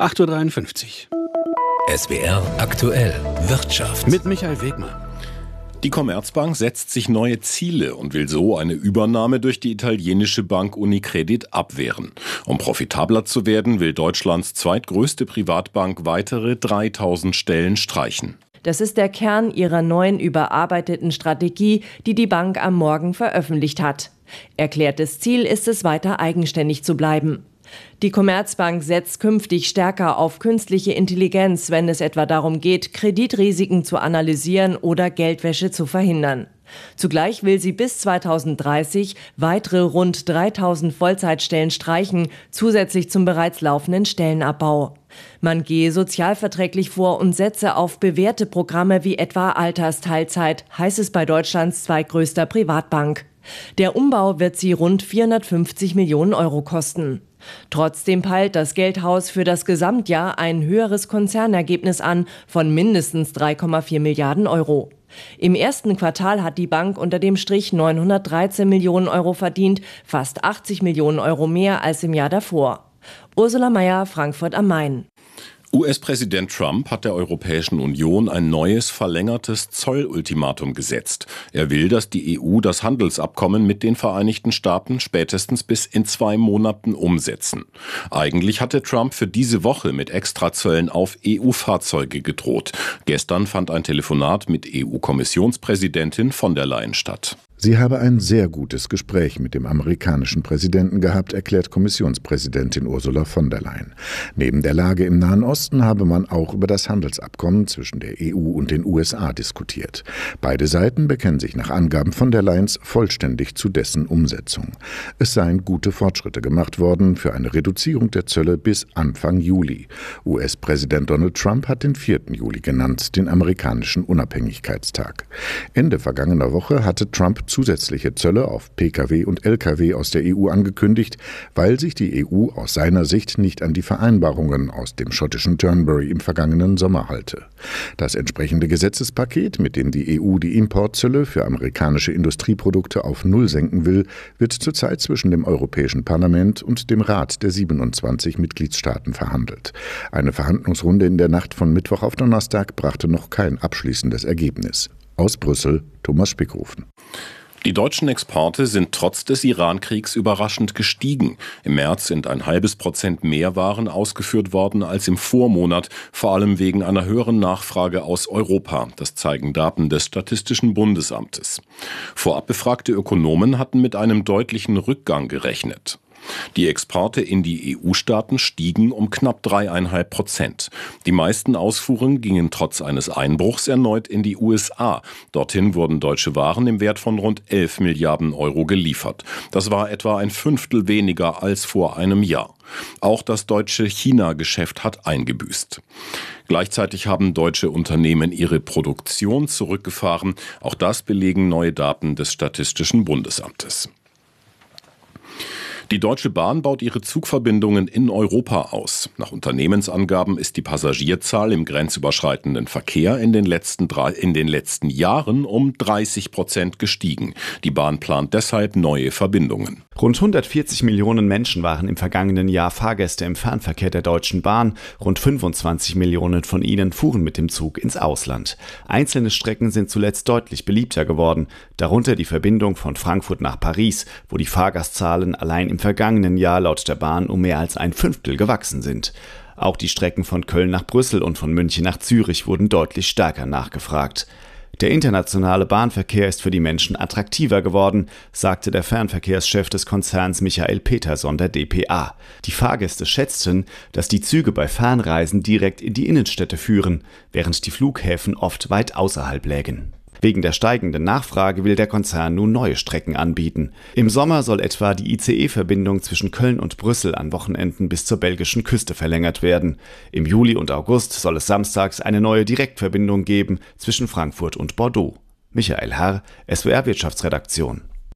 8.53 Uhr. SWR aktuell Wirtschaft. Mit Michael Wegmann. Die Commerzbank setzt sich neue Ziele und will so eine Übernahme durch die italienische Bank Unicredit abwehren. Um profitabler zu werden, will Deutschlands zweitgrößte Privatbank weitere 3000 Stellen streichen. Das ist der Kern ihrer neuen überarbeiteten Strategie, die die Bank am Morgen veröffentlicht hat. Erklärtes Ziel ist es, weiter eigenständig zu bleiben. Die Commerzbank setzt künftig stärker auf künstliche Intelligenz, wenn es etwa darum geht, Kreditrisiken zu analysieren oder Geldwäsche zu verhindern. Zugleich will sie bis 2030 weitere rund 3000 Vollzeitstellen streichen, zusätzlich zum bereits laufenden Stellenabbau. Man gehe sozialverträglich vor und setze auf bewährte Programme wie etwa Altersteilzeit, heißt es bei Deutschlands zweitgrößter Privatbank. Der Umbau wird sie rund 450 Millionen Euro kosten. Trotzdem peilt das Geldhaus für das Gesamtjahr ein höheres Konzernergebnis an von mindestens 3,4 Milliarden Euro. Im ersten Quartal hat die Bank unter dem Strich 913 Millionen Euro verdient, fast 80 Millionen Euro mehr als im Jahr davor. Ursula Mayer, Frankfurt am Main. US-Präsident Trump hat der Europäischen Union ein neues, verlängertes Zollultimatum gesetzt. Er will, dass die EU das Handelsabkommen mit den Vereinigten Staaten spätestens bis in 2 Monaten umsetzen. Eigentlich hatte Trump für diese Woche mit Extrazöllen auf EU-Fahrzeuge gedroht. Gestern fand ein Telefonat mit EU-Kommissionspräsidentin von der Leyen statt. Sie habe ein sehr gutes Gespräch mit dem amerikanischen Präsidenten gehabt, erklärt Kommissionspräsidentin Ursula von der Leyen. Neben der Lage im Nahen Osten habe man auch über das Handelsabkommen zwischen der EU und den USA diskutiert. Beide Seiten bekennen sich nach Angaben von der Leyen vollständig zu dessen Umsetzung. Es seien gute Fortschritte gemacht worden für eine Reduzierung der Zölle bis Anfang Juli. US-Präsident Donald Trump hat den 4. Juli genannt, den amerikanischen Unabhängigkeitstag. Ende vergangener Woche hatte Trump zusätzliche Zölle auf Pkw und Lkw aus der EU angekündigt, weil sich die EU aus seiner Sicht nicht an die Vereinbarungen aus dem schottischen Turnberry im vergangenen Sommer halte. Das entsprechende Gesetzespaket, mit dem die EU die Importzölle für amerikanische Industrieprodukte auf Null senken will, wird zurzeit zwischen dem Europäischen Parlament und dem Rat der 27 Mitgliedstaaten verhandelt. Eine Verhandlungsrunde in der Nacht von Mittwoch auf Donnerstag brachte noch kein abschließendes Ergebnis. Aus Brüssel, Thomas Spickhofen. Die deutschen Exporte sind trotz des Iran-Kriegs überraschend gestiegen. Im März sind 0,5% mehr Waren ausgeführt worden als im Vormonat, vor allem wegen einer höheren Nachfrage aus Europa. Das zeigen Daten des Statistischen Bundesamtes. Vorab befragte Ökonomen hatten mit einem deutlichen Rückgang gerechnet. Die Exporte in die EU-Staaten stiegen um knapp 3,5%. Die meisten Ausfuhren gingen trotz eines Einbruchs erneut in die USA. Dorthin wurden deutsche Waren im Wert von rund 11 Milliarden Euro geliefert. Das war etwa ein Fünftel weniger als vor einem Jahr. Auch das deutsche China-Geschäft hat eingebüßt. Gleichzeitig haben deutsche Unternehmen ihre Produktion zurückgefahren. Auch das belegen neue Daten des Statistischen Bundesamtes. Die Deutsche Bahn baut ihre Zugverbindungen in Europa aus. Nach Unternehmensangaben ist die Passagierzahl im grenzüberschreitenden Verkehr in den letzten Jahren um 30% gestiegen. Die Bahn plant deshalb neue Verbindungen. Rund 140 Millionen Menschen waren im vergangenen Jahr Fahrgäste im Fernverkehr der Deutschen Bahn. Rund 25 Millionen von ihnen fuhren mit dem Zug ins Ausland. Einzelne Strecken sind zuletzt deutlich beliebter geworden, darunter die Verbindung von Frankfurt nach Paris, wo die Fahrgastzahlen allein im vergangenen Jahr laut der Bahn um mehr als 1/5 gewachsen sind. Auch die Strecken von Köln nach Brüssel und von München nach Zürich wurden deutlich stärker nachgefragt. Der internationale Bahnverkehr ist für die Menschen attraktiver geworden, sagte der Fernverkehrschef des Konzerns Michael Peterson der dpa. Die Fahrgäste schätzten, dass die Züge bei Fernreisen direkt in die Innenstädte führen, während die Flughäfen oft weit außerhalb lägen. Wegen der steigenden Nachfrage will der Konzern nun neue Strecken anbieten. Im Sommer soll etwa die ICE-Verbindung zwischen Köln und Brüssel an Wochenenden bis zur belgischen Küste verlängert werden. Im Juli und August soll es samstags eine neue Direktverbindung geben zwischen Frankfurt und Bordeaux. Michael Herr, SWR Wirtschaftsredaktion.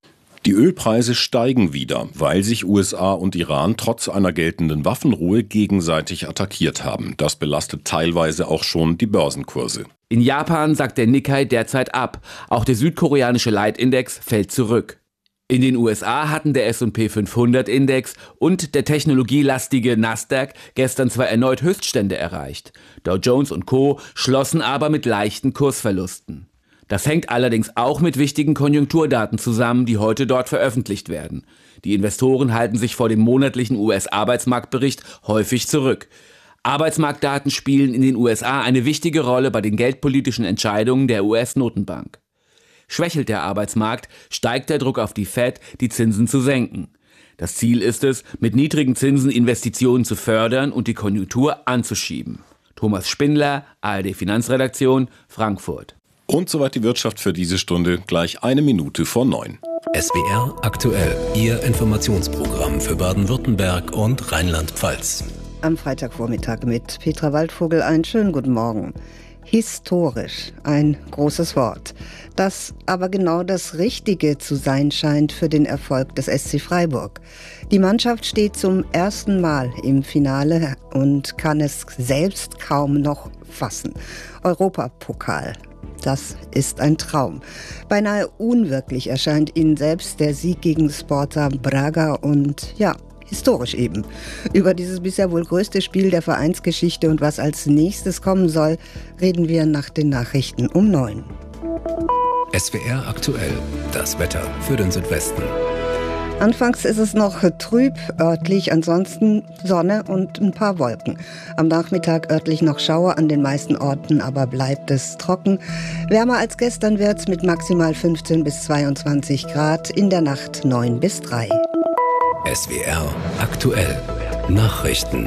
Die Ölpreise steigen wieder, weil sich USA und Iran trotz einer geltenden Waffenruhe gegenseitig attackiert haben. Das belastet teilweise auch schon die Börsenkurse. In Japan sagt der Nikkei derzeit ab. Auch der südkoreanische Leitindex fällt zurück. In den USA hatten der S&P 500-Index und der technologielastige Nasdaq gestern zwar erneut Höchststände erreicht. Dow Jones und Co. schlossen aber mit leichten Kursverlusten. Das hängt allerdings auch mit wichtigen Konjunkturdaten zusammen, die heute dort veröffentlicht werden. Die Investoren halten sich vor dem monatlichen US-Arbeitsmarktbericht häufig zurück. Arbeitsmarktdaten spielen in den USA eine wichtige Rolle bei den geldpolitischen Entscheidungen der US-Notenbank. Schwächelt der Arbeitsmarkt, steigt der Druck auf die Fed, die Zinsen zu senken. Das Ziel ist es, mit niedrigen Zinsen Investitionen zu fördern und die Konjunktur anzuschieben. Thomas Spindler, ARD Finanzredaktion, Frankfurt. Und soweit die Wirtschaft für diese Stunde, gleich 8:01. SWR aktuell, Ihr Informationsprogramm für Baden-Württemberg und Rheinland-Pfalz. Am Freitagvormittag mit Petra Waldvogel einen schönen guten Morgen. Historisch, ein großes Wort, das aber genau das Richtige zu sein scheint für den Erfolg des SC Freiburg. Die Mannschaft steht zum ersten Mal im Finale und kann es selbst kaum noch fassen. Europapokal. Das ist ein Traum. Beinahe unwirklich erscheint ihnen selbst der Sieg gegen Sparta Braga und ja, historisch eben. Über dieses bisher wohl größte Spiel der Vereinsgeschichte und was als nächstes kommen soll, reden wir nach den Nachrichten um 9. SWR aktuell, das Wetter für den Südwesten. Anfangs ist es noch trüb, örtlich ansonsten Sonne und ein paar Wolken. Am Nachmittag örtlich noch Schauer, an den meisten Orten aber bleibt es trocken. Wärmer als gestern wird's mit maximal 15 bis 22 Grad, in der Nacht 9 bis 3. SWR aktuell, Nachrichten.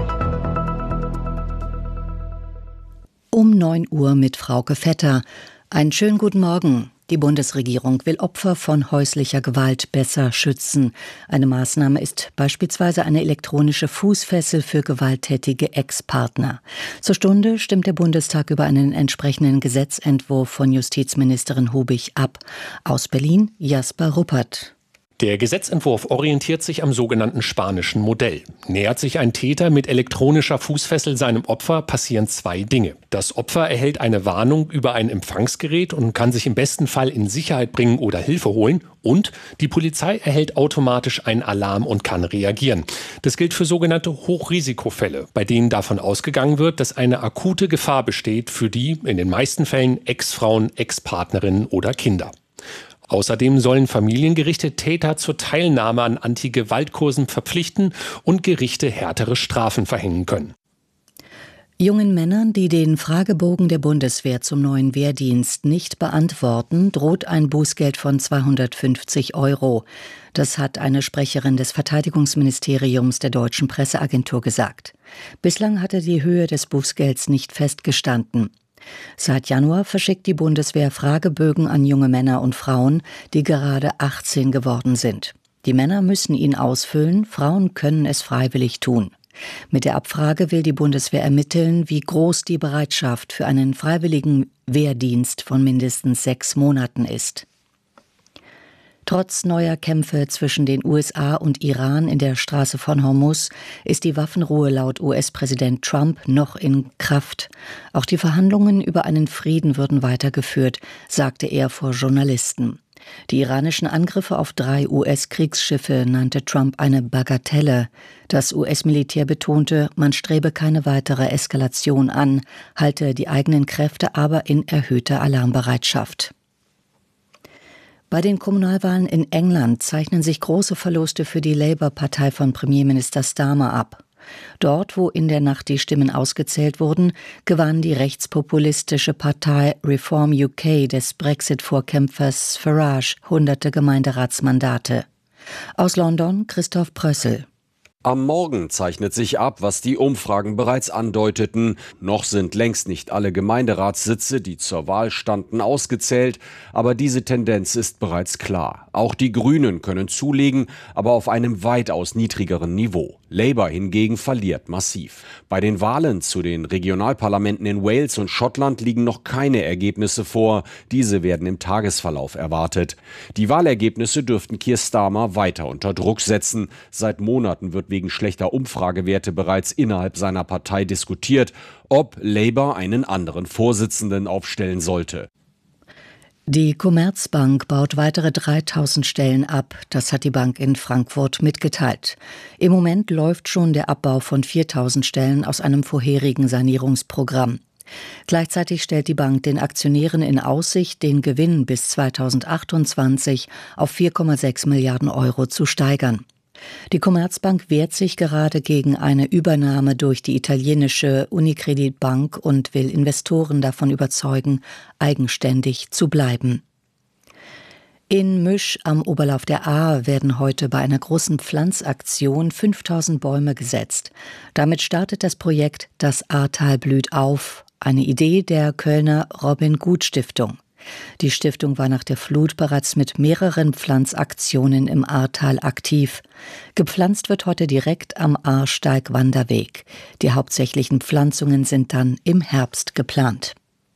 Um 9 Uhr mit Frauke Vetter. Einen schönen guten Morgen. Die Bundesregierung will Opfer von häuslicher Gewalt besser schützen. Eine Maßnahme ist beispielsweise eine elektronische Fußfessel für gewalttätige Ex-Partner. Zur Stunde stimmt der Bundestag über einen entsprechenden Gesetzentwurf von Justizministerin Hubig ab. Aus Berlin Jasper Ruppert. Der Gesetzentwurf orientiert sich am sogenannten spanischen Modell. Nähert sich ein Täter mit elektronischer Fußfessel seinem Opfer, passieren zwei Dinge. Das Opfer erhält eine Warnung über ein Empfangsgerät und kann sich im besten Fall in Sicherheit bringen oder Hilfe holen. Und die Polizei erhält automatisch einen Alarm und kann reagieren. Das gilt für sogenannte Hochrisikofälle, bei denen davon ausgegangen wird, dass eine akute Gefahr besteht für die, in den meisten Fällen, Ex-Frauen, Ex-Partnerinnen oder Kinder. Außerdem sollen Familiengerichte Täter zur Teilnahme an Anti-Gewalt-Kursen verpflichten und Gerichte härtere Strafen verhängen können. Jungen Männern, die den Fragebogen der Bundeswehr zum neuen Wehrdienst nicht beantworten, droht ein Bußgeld von 250 €. Das hat eine Sprecherin des Verteidigungsministeriums der Deutschen Presseagentur gesagt. Bislang hatte die Höhe des Bußgelds nicht festgestanden. Seit Januar verschickt die Bundeswehr Fragebögen an junge Männer und Frauen, die gerade 18 geworden sind. Die Männer müssen ihn ausfüllen, Frauen können es freiwillig tun. Mit der Abfrage will die Bundeswehr ermitteln, wie groß die Bereitschaft für einen freiwilligen Wehrdienst von mindestens 6 Monaten ist. Trotz neuer Kämpfe zwischen den USA und Iran in der Straße von Hormuz ist die Waffenruhe laut US-Präsident Trump noch in Kraft. Auch die Verhandlungen über einen Frieden würden weitergeführt, sagte er vor Journalisten. Die iranischen Angriffe auf 3 US-Kriegsschiffe nannte Trump eine Bagatelle. Das US-Militär betonte, man strebe keine weitere Eskalation an, halte die eigenen Kräfte aber in erhöhter Alarmbereitschaft. Bei den Kommunalwahlen in England zeichnen sich große Verluste für die Labour-Partei von Premierminister Starmer ab. Dort, wo in der Nacht die Stimmen ausgezählt wurden, gewann die rechtspopulistische Partei Reform UK des Brexit-Vorkämpfers Farage hunderte Gemeinderatsmandate. Aus London Christoph Prössel. Am Morgen zeichnet sich ab, was die Umfragen bereits andeuteten. Noch sind längst nicht alle Gemeinderatssitze, die zur Wahl standen, ausgezählt. Aber diese Tendenz ist bereits klar. Auch die Grünen können zulegen, aber auf einem weitaus niedrigeren Niveau. Labour hingegen verliert massiv. Bei den Wahlen zu den Regionalparlamenten in Wales und Schottland liegen noch keine Ergebnisse vor. Diese werden im Tagesverlauf erwartet. Die Wahlergebnisse dürften Keir Starmer weiter unter Druck setzen. Seit Monaten wird wegen schlechter Umfragewerte bereits innerhalb seiner Partei diskutiert, ob Labour einen anderen Vorsitzenden aufstellen sollte. Die Commerzbank baut weitere 3000 Stellen ab. Das hat die Bank in Frankfurt mitgeteilt. Im Moment läuft schon der Abbau von 4000 Stellen aus einem vorherigen Sanierungsprogramm. Gleichzeitig stellt die Bank den Aktionären in Aussicht, den Gewinn bis 2028 auf 4,6 Milliarden Euro zu steigern. Die Commerzbank wehrt sich gerade gegen eine Übernahme durch die italienische Unicredit Bank und will Investoren davon überzeugen, eigenständig zu bleiben. In Müsch am Oberlauf der Ahr werden heute bei einer großen Pflanzaktion 5000 Bäume gesetzt. Damit startet das Projekt Das Ahrtal blüht auf, eine Idee der Kölner Robin Gut Stiftung. Die Stiftung war nach der Flut bereits mit mehreren Pflanzaktionen im Ahrtal aktiv. Gepflanzt wird heute direkt am Ahrsteig-Wanderweg. Die hauptsächlichen Pflanzungen sind dann im Herbst geplant.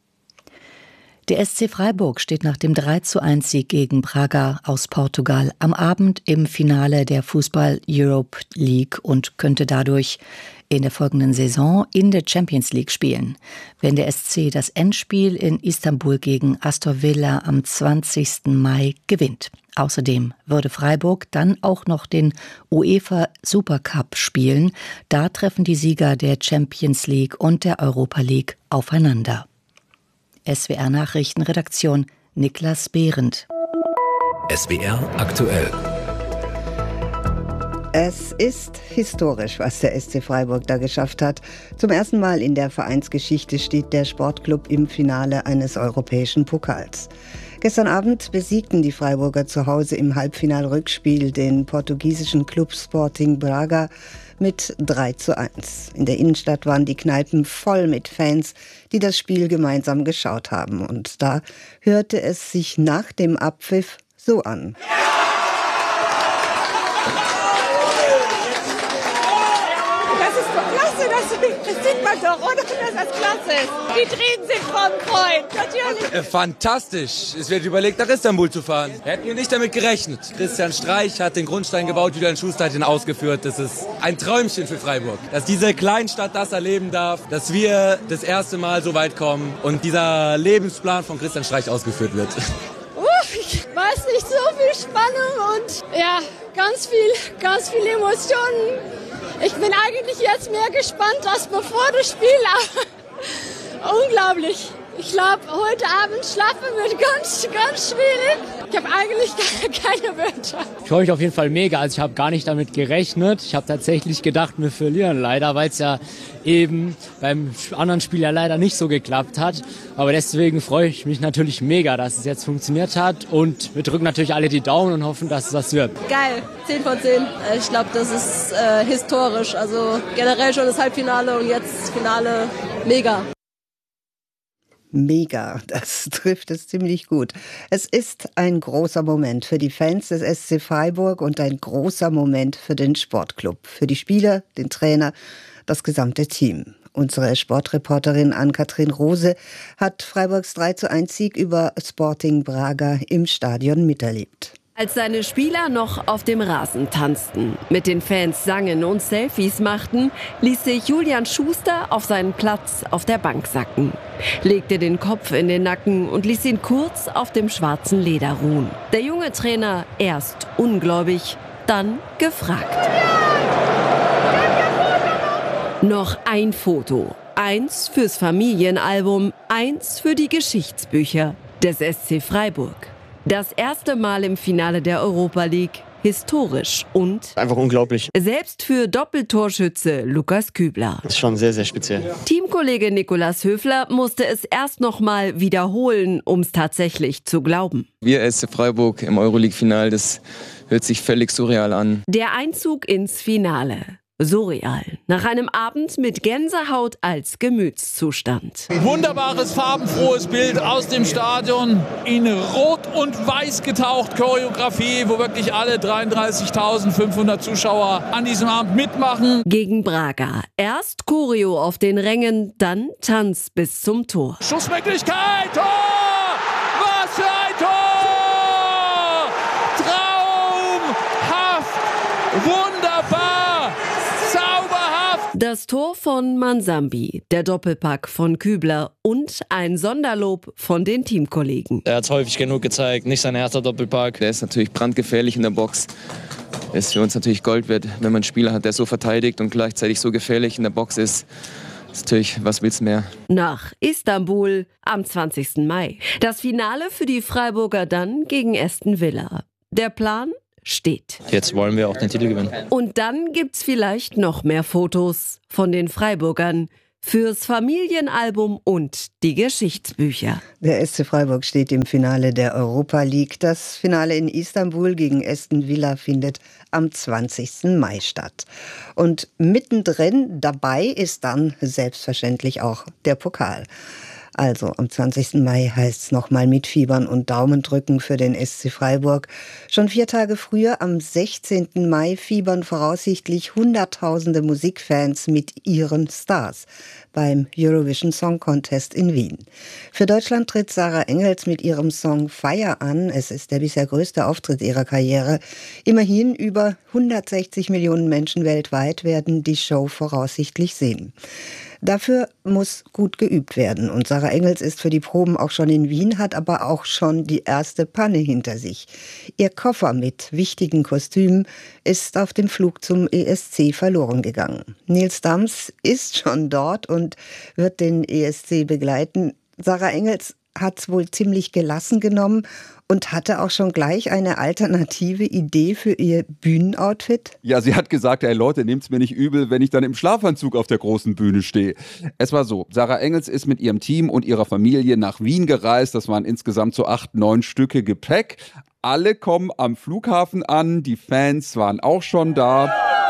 Der SC Freiburg steht nach dem 3:1-Sieg gegen Braga aus Portugal am Abend im Finale der Fußball Europe League und könnte dadurch in der folgenden Saison in der Champions League spielen, wenn der SC das Endspiel in Istanbul gegen Astor Villa am 20. Mai gewinnt. Außerdem würde Freiburg dann auch noch den UEFA Supercup spielen. Da treffen die Sieger der Champions League und der Europa League aufeinander. SWR Nachrichtenredaktion Niklas Behrendt. SWR aktuell. Es ist historisch, was der SC Freiburg da geschafft hat. Zum ersten Mal in der Vereinsgeschichte steht der Sportclub im Finale eines europäischen Pokals. Gestern Abend besiegten die Freiburger zu Hause im Halbfinal-Rückspiel den portugiesischen Club Sporting Braga mit 3:1. In der Innenstadt waren die Kneipen voll mit Fans, die das Spiel gemeinsam geschaut haben. Und da hörte es sich nach dem Abpfiff so an. Das sieht man doch, oder? Dass das klasse ist. Die Tränen sind vom Freund, natürlich. Fantastisch. Es wird überlegt, nach Istanbul zu fahren. Hätten wir nicht damit gerechnet. Christian Streich hat den Grundstein gebaut, Julian Schuster hat ihn ausgeführt. Das ist ein Träumchen für Freiburg. Dass diese Kleinstadt das erleben darf, dass wir das erste Mal so weit kommen und dieser Lebensplan von Christian Streich ausgeführt wird. Ich weiß nicht, so viel Spannung und ja, ganz viel Emotionen. Ich bin eigentlich jetzt mehr gespannt als bevor das Spiel. Unglaublich. Ich glaube, heute Abend schlafen wird ganz schwierig. Ich habe eigentlich keine Wörter. Ich freue mich auf jeden Fall mega. Also ich habe gar nicht damit gerechnet. Ich habe tatsächlich gedacht, wir verlieren leider, weil es ja eben beim anderen Spiel ja leider nicht so geklappt hat. Aber deswegen freue ich mich natürlich mega, dass es jetzt funktioniert hat. Und wir drücken natürlich alle die Daumen und hoffen, dass es das wird. Geil, 10 von 10. Ich glaube, das ist historisch. Also generell schon das Halbfinale und jetzt das Finale. Mega. Mega, das trifft es ziemlich gut. Es ist ein großer Moment für die Fans des SC Freiburg und ein großer Moment für den Sportclub, für die Spieler, den Trainer, das gesamte Team. Unsere Sportreporterin Ann-Kathrin Rose hat Freiburgs 3:1-Sieg über Sporting Braga im Stadion miterlebt. Als seine Spieler noch auf dem Rasen tanzten, mit den Fans sangen und Selfies machten, ließ sich Julian Schuster auf seinen Platz auf der Bank sacken, legte den Kopf in den Nacken und ließ ihn kurz auf dem schwarzen Leder ruhen. Der junge Trainer erst ungläubig, dann gefragt. Noch ein Foto, eins fürs Familienalbum, eins für die Geschichtsbücher des SC Freiburg. Das erste Mal im Finale der Europa League, historisch und einfach unglaublich. Selbst für Doppeltorschütze Lukas Kübler. Das ist schon sehr, sehr speziell. Teamkollege Nikolas Höfler musste es erst noch mal wiederholen, um es tatsächlich zu glauben. Wir SC Freiburg im Euroleague-Final, das hört sich völlig surreal an. Der Einzug ins Finale. Surreal. Nach einem Abend mit Gänsehaut als Gemütszustand. Wunderbares, farbenfrohes Bild aus dem Stadion. In Rot und Weiß getaucht. Choreografie, wo wirklich alle 33.500 Zuschauer an diesem Abend mitmachen. Gegen Braga. Erst Choreo auf den Rängen, dann Tanz bis zum Tor. Schussmöglichkeit, Tor! Was für ein Tor! Traumhaft! Wunderbar! Zauberhaft! Das Tor von Mansambi, der Doppelpack von Kübler und ein Sonderlob von den Teamkollegen. Er hat es häufig genug gezeigt, nicht sein erster Doppelpack. Der ist natürlich brandgefährlich in der Box. Ist für uns natürlich Gold wert, wenn man einen Spieler hat, der so verteidigt und gleichzeitig so gefährlich in der Box ist. Das ist natürlich, was willst du mehr? Nach Istanbul am 20. Mai. Das Finale für die Freiburger dann gegen Aston Villa. Der Plan steht. Jetzt wollen wir auch den Titel gewinnen. Und dann gibt's vielleicht noch mehr Fotos von den Freiburgern fürs Familienalbum und die Geschichtsbücher. Der SC Freiburg steht im Finale der Europa League. Das Finale in Istanbul gegen Aston Villa findet am 20. Mai statt. Und mittendrin dabei ist dann selbstverständlich auch der Pokal. Also am 20. Mai heißt es nochmal mitfiebern und Daumendrücken für den SC Freiburg. Schon 4 Tage früher, am 16. Mai, fiebern voraussichtlich Hunderttausende Musikfans mit ihren Stars beim Eurovision Song Contest in Wien. Für Deutschland tritt Sarah Engels mit ihrem Song Fire an. Es ist der bisher größte Auftritt ihrer Karriere. Immerhin über 160 Millionen Menschen weltweit werden die Show voraussichtlich sehen. Dafür muss gut geübt werden. Und Sarah Engels ist für die Proben auch schon in Wien, hat aber auch schon die erste Panne hinter sich. Ihr Koffer mit wichtigen Kostümen ist auf dem Flug zum ESC verloren gegangen. Nils Dams ist schon dort und wird den ESC begleiten. Sarah Engels hat es wohl ziemlich gelassen genommen und hatte auch schon gleich eine alternative Idee für ihr Bühnenoutfit. Ja, sie hat gesagt, hey Leute, nehmt's mir nicht übel, wenn ich dann im Schlafanzug auf der großen Bühne stehe. Es war so, Sarah Engels ist mit ihrem Team und ihrer Familie nach Wien gereist. Das waren insgesamt so 8, 9 Stücke Gepäck. Alle kommen am Flughafen an, die Fans waren auch schon da.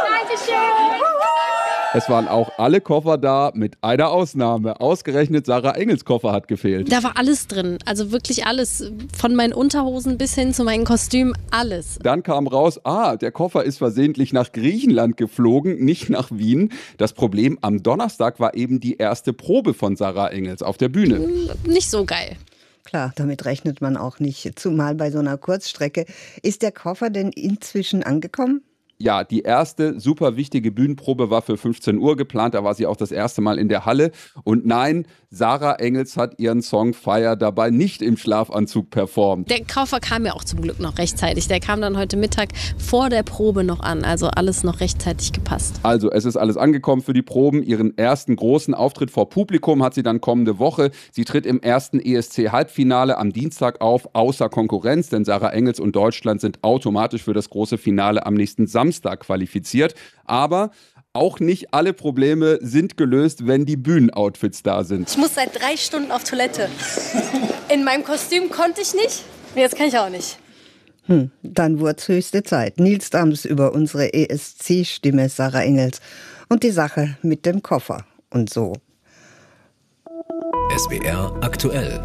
Es waren auch alle Koffer da, mit einer Ausnahme. Ausgerechnet Sarah Engels Koffer hat gefehlt. Da war alles drin, also wirklich alles. Von meinen Unterhosen bis hin zu meinen Kostümen, alles. Dann kam raus, der Koffer ist versehentlich nach Griechenland geflogen, nicht nach Wien. Das Problem, am Donnerstag war eben die erste Probe von Sarah Engels auf der Bühne. Nicht so geil. Klar, damit rechnet man auch nicht, zumal bei so einer Kurzstrecke. Ist der Koffer denn inzwischen angekommen? Ja, die erste super wichtige Bühnenprobe war für 15 Uhr geplant, da war sie auch das erste Mal in der Halle. Und nein, Sarah Engels hat ihren Song Fire dabei nicht im Schlafanzug performt. Der Koffer kam ja auch zum Glück noch rechtzeitig. Der kam dann heute Mittag vor der Probe noch an, also alles noch rechtzeitig gepasst. Also es ist alles angekommen für die Proben. Ihren ersten großen Auftritt vor Publikum hat sie dann kommende Woche. Sie tritt im ersten ESC-Halbfinale am Dienstag auf, außer Konkurrenz, denn Sarah Engels und Deutschland sind automatisch für das große Finale am nächsten Samstag qualifiziert. Aber auch nicht alle Probleme sind gelöst, wenn die Bühnenoutfits da sind. Ich muss seit 3 Stunden auf Toilette. In meinem Kostüm konnte ich nicht, jetzt kann ich auch nicht. Dann wurde es höchste Zeit. Nils Dams über unsere ESC-Stimme Sarah Engels und die Sache mit dem Koffer und so. SWR aktuell.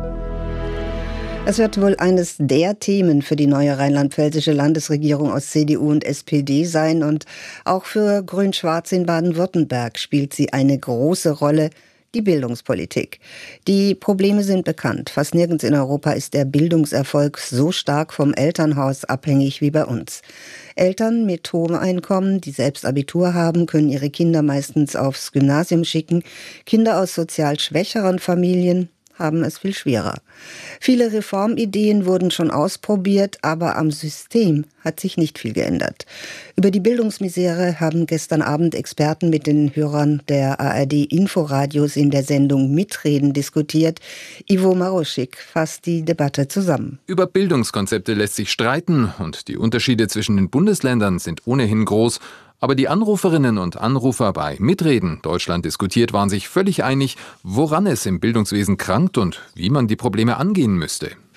Es wird wohl eines der Themen für die neue rheinland-pfälzische Landesregierung aus CDU und SPD sein. Und auch für Grün-Schwarz in Baden-Württemberg spielt sie eine große Rolle, die Bildungspolitik. Die Probleme sind bekannt. Fast nirgends in Europa ist der Bildungserfolg so stark vom Elternhaus abhängig wie bei uns. Eltern mit hohem Einkommen, die selbst Abitur haben, können ihre Kinder meistens aufs Gymnasium schicken. Kinder aus sozial schwächeren Familien haben es viel schwerer. Viele Reformideen wurden schon ausprobiert, aber am System hat sich nicht viel geändert. Über die Bildungsmisere haben gestern Abend Experten mit den Hörern der ARD-Inforadios in der Sendung Mitreden diskutiert. Ivo Maroschik fasst die Debatte zusammen. Über Bildungskonzepte lässt sich streiten und die Unterschiede zwischen den Bundesländern sind ohnehin groß. Aber die Anruferinnen und Anrufer bei Mitreden Deutschland diskutiert waren sich völlig einig, woran es im Bildungswesen krankt und wie man die Probleme angehen müsste.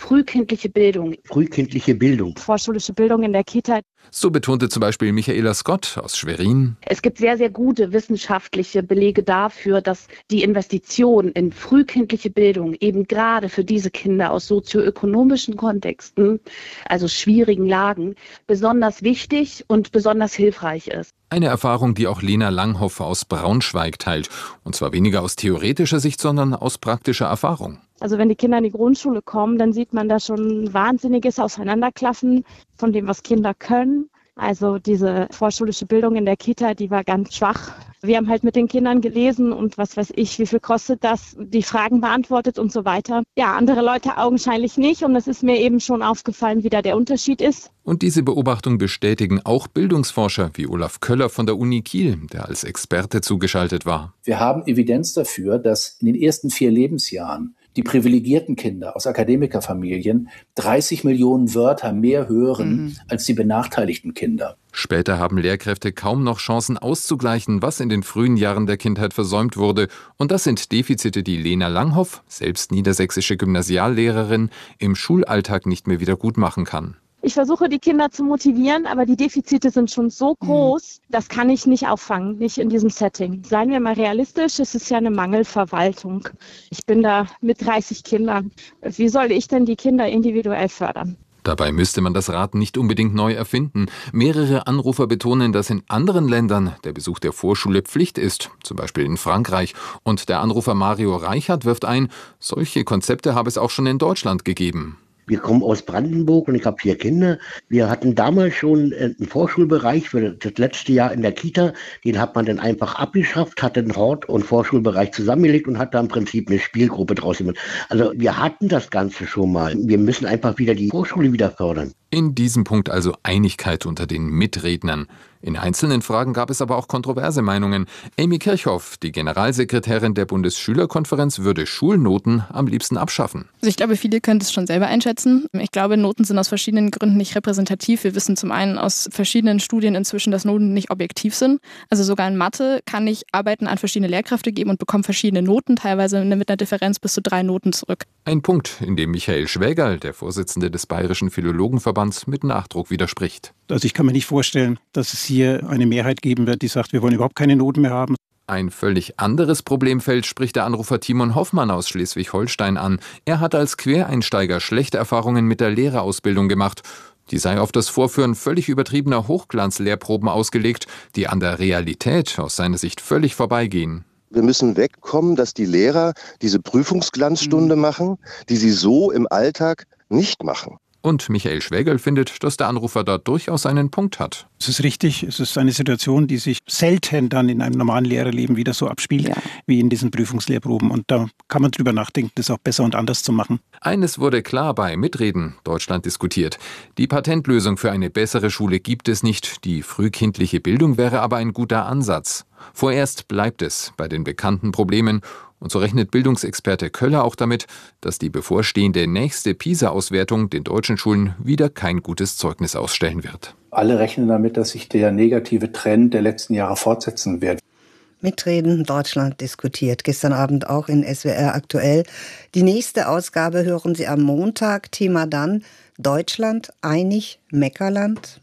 frühkindliche Bildung. Frühkindliche Bildung. Vorschulische Bildung in der Kita. So betonte zum Beispiel Michaela Scott aus Schwerin. Es gibt sehr, sehr gute wissenschaftliche Belege dafür, dass die Investition in frühkindliche Bildung eben gerade für diese Kinder aus sozioökonomischen Kontexten, also schwierigen Lagen, besonders wichtig und besonders hilfreich ist. Eine Erfahrung, die auch Lena Langhoff aus Braunschweig teilt. Und zwar weniger aus theoretischer Sicht, sondern aus praktischer Erfahrung. Also wenn die Kinder in die Grundschule kommen, dann sieht man da schon ein wahnsinniges Auseinanderklaffen von dem, was Kinder können. Also diese vorschulische Bildung in der Kita, die war ganz schwach. Wir haben halt mit den Kindern gelesen und was weiß ich, wie viel kostet das, die Fragen beantwortet und so weiter. Ja, andere Leute augenscheinlich nicht und es ist mir eben schon aufgefallen, wie da der Unterschied ist. Und diese Beobachtung bestätigen auch Bildungsforscher wie Olaf Köller von der Uni Kiel, der als Experte zugeschaltet war. Wir haben Evidenz dafür, dass in den ersten 4 Lebensjahren die privilegierten Kinder aus Akademikerfamilien 30 Millionen Wörter mehr hören als die benachteiligten Kinder. Später haben Lehrkräfte kaum noch Chancen auszugleichen, was in den frühen Jahren der Kindheit versäumt wurde. Und das sind Defizite, die Lena Langhoff, selbst niedersächsische Gymnasiallehrerin, im Schulalltag nicht mehr wieder gut machen kann. Ich versuche, die Kinder zu motivieren, aber die Defizite sind schon so groß, das kann ich nicht auffangen, nicht in diesem Setting. Seien wir mal realistisch, es ist ja eine Mangelverwaltung. Ich bin da mit 30 Kindern. Wie soll ich denn die Kinder individuell fördern? Dabei müsste man das Rad nicht unbedingt neu erfinden. Mehrere Anrufer betonen, dass in anderen Ländern der Besuch der Vorschule Pflicht ist, zum Beispiel in Frankreich. Und der Anrufer Mario Reichert wirft ein, solche Konzepte habe es auch schon in Deutschland gegeben. Wir kommen aus Brandenburg und ich habe 4 Kinder. Wir hatten damals schon einen Vorschulbereich für das letzte Jahr in der Kita. Den hat man dann einfach abgeschafft, hat den Hort- und Vorschulbereich zusammengelegt und hat da im Prinzip eine Spielgruppe draus gemacht. Also wir hatten das Ganze schon mal. Wir müssen einfach wieder die Vorschule wieder fördern. In diesem Punkt also Einigkeit unter den Mitrednern. In einzelnen Fragen gab es aber auch kontroverse Meinungen. Amy Kirchhoff, die Generalsekretärin der Bundesschülerkonferenz, würde Schulnoten am liebsten abschaffen. Also ich glaube, viele können es schon selber einschätzen. Ich glaube, Noten sind aus verschiedenen Gründen nicht repräsentativ. Wir wissen zum einen aus verschiedenen Studien inzwischen, dass Noten nicht objektiv sind. Also sogar in Mathe kann ich Arbeiten an verschiedene Lehrkräfte geben und bekomme verschiedene Noten, teilweise mit einer Differenz bis zu 3 Noten zurück. Ein Punkt, in dem Michael Schwägerl, der Vorsitzende des Bayerischen Philologenverbands, mit Nachdruck widerspricht. Also ich kann mir nicht vorstellen, dass es hier eine Mehrheit geben wird, die sagt, wir wollen überhaupt keine Noten mehr haben. Ein völlig anderes Problemfeld spricht der Anrufer Timon Hoffmann aus Schleswig-Holstein an. Er hat als Quereinsteiger schlechte Erfahrungen mit der Lehrerausbildung gemacht. Die sei auf das Vorführen völlig übertriebener Hochglanzlehrproben ausgelegt, die an der Realität aus seiner Sicht völlig vorbeigehen. Wir müssen wegkommen, dass die Lehrer diese Prüfungsglanzstunde machen, die sie so im Alltag nicht machen. Und Michael Schwägerl findet, dass der Anrufer da durchaus einen Punkt hat. Es ist richtig, es ist eine Situation, die sich selten dann in einem normalen Lehrerleben wieder so abspielt, wie in diesen Prüfungslehrproben. Und da kann man drüber nachdenken, das auch besser und anders zu machen. Eines wurde klar bei Mitreden, Deutschland diskutiert. Die Patentlösung für eine bessere Schule gibt es nicht. Die frühkindliche Bildung wäre aber ein guter Ansatz. Vorerst bleibt es bei den bekannten Problemen. Und so rechnet Bildungsexperte Köller auch damit, dass die bevorstehende nächste PISA-Auswertung den deutschen Schulen wieder kein gutes Zeugnis ausstellen wird. Alle rechnen damit, dass sich der negative Trend der letzten Jahre fortsetzen wird. Mitreden, Deutschland diskutiert. Gestern Abend auch in SWR aktuell. Die nächste Ausgabe hören Sie am Montag. Thema dann Deutschland einig, Meckerland.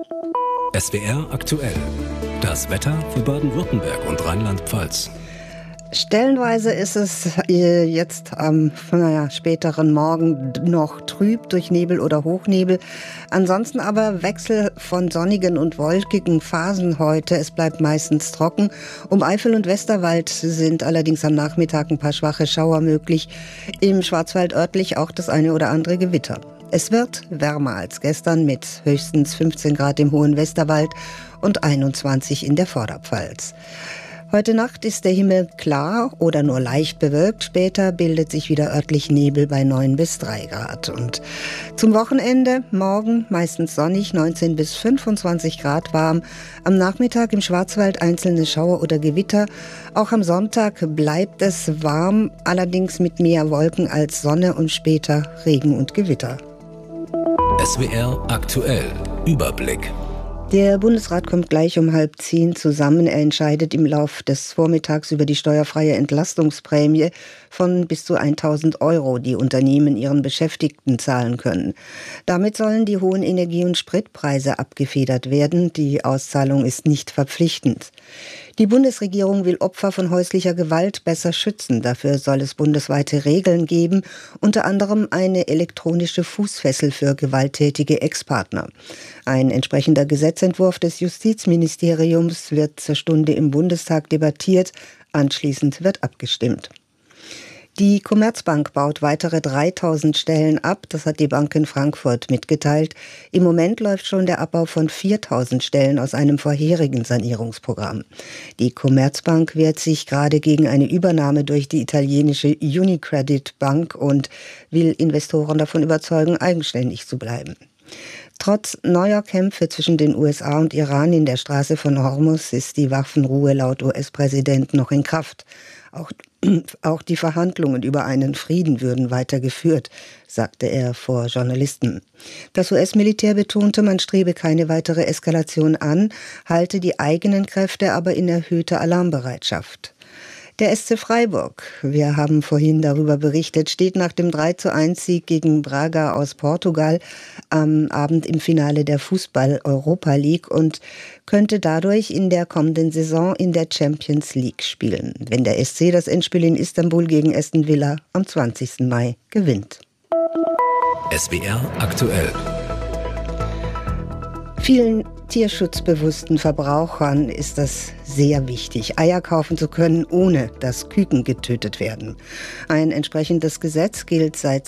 SWR aktuell. Das Wetter für Baden-Württemberg und Rheinland-Pfalz. Stellenweise ist es jetzt am späteren Morgen noch trüb durch Nebel oder Hochnebel. Ansonsten aber Wechsel von sonnigen und wolkigen Phasen heute. Es bleibt meistens trocken. Um Eifel und Westerwald sind allerdings am Nachmittag ein paar schwache Schauer möglich. Im Schwarzwald örtlich auch das eine oder andere Gewitter. Es wird wärmer als gestern mit höchstens 15 Grad im hohen Westerwald und 21 in der Vorderpfalz. Heute Nacht ist der Himmel klar oder nur leicht bewölkt. Später bildet sich wieder örtlich Nebel bei 9 bis 3 Grad. Und zum Wochenende morgen meistens sonnig, 19 bis 25 Grad warm. Am Nachmittag im Schwarzwald einzelne Schauer oder Gewitter. Auch am Sonntag bleibt es warm, allerdings mit mehr Wolken als Sonne und später Regen und Gewitter. SWR aktuell. Überblick. Der Bundesrat kommt gleich um 9:30 zusammen. Er entscheidet im Lauf des Vormittags über die steuerfreie Entlastungsprämie von bis zu 1.000 €, die Unternehmen ihren Beschäftigten zahlen können. Damit sollen die hohen Energie- und Spritpreise abgefedert werden. Die Auszahlung ist nicht verpflichtend. Die Bundesregierung will Opfer von häuslicher Gewalt besser schützen. Dafür soll es bundesweite Regeln geben, unter anderem eine elektronische Fußfessel für gewalttätige Ex-Partner. Ein entsprechender Gesetzentwurf des Justizministeriums wird zur Stunde im Bundestag debattiert. Anschließend wird abgestimmt. Die Commerzbank baut weitere 3.000 Stellen ab, das hat die Bank in Frankfurt mitgeteilt. Im Moment läuft schon der Abbau von 4.000 Stellen aus einem vorherigen Sanierungsprogramm. Die Commerzbank wehrt sich gerade gegen eine Übernahme durch die italienische Unicredit Bank und will Investoren davon überzeugen, eigenständig zu bleiben. Trotz neuer Kämpfe zwischen den USA und Iran in der Straße von Hormuz ist die Waffenruhe laut US-Präsident noch in Kraft. Auch die Verhandlungen über einen Frieden würden weitergeführt, sagte er vor Journalisten. Das US-Militär betonte, man strebe keine weitere Eskalation an, halte die eigenen Kräfte aber in erhöhter Alarmbereitschaft. Der SC Freiburg, wir haben vorhin darüber berichtet, steht nach dem 3:1-Sieg gegen Braga aus Portugal am Abend im Finale der Fußball-Europa League und könnte dadurch in der kommenden Saison in der Champions League spielen, wenn der SC das Endspiel in Istanbul gegen Aston Villa am 20. Mai gewinnt. SWR aktuell. Vielen tierschutzbewussten Verbrauchern ist das sehr wichtig, Eier kaufen zu können, ohne dass Küken getötet werden. Ein entsprechendes Gesetz gilt seit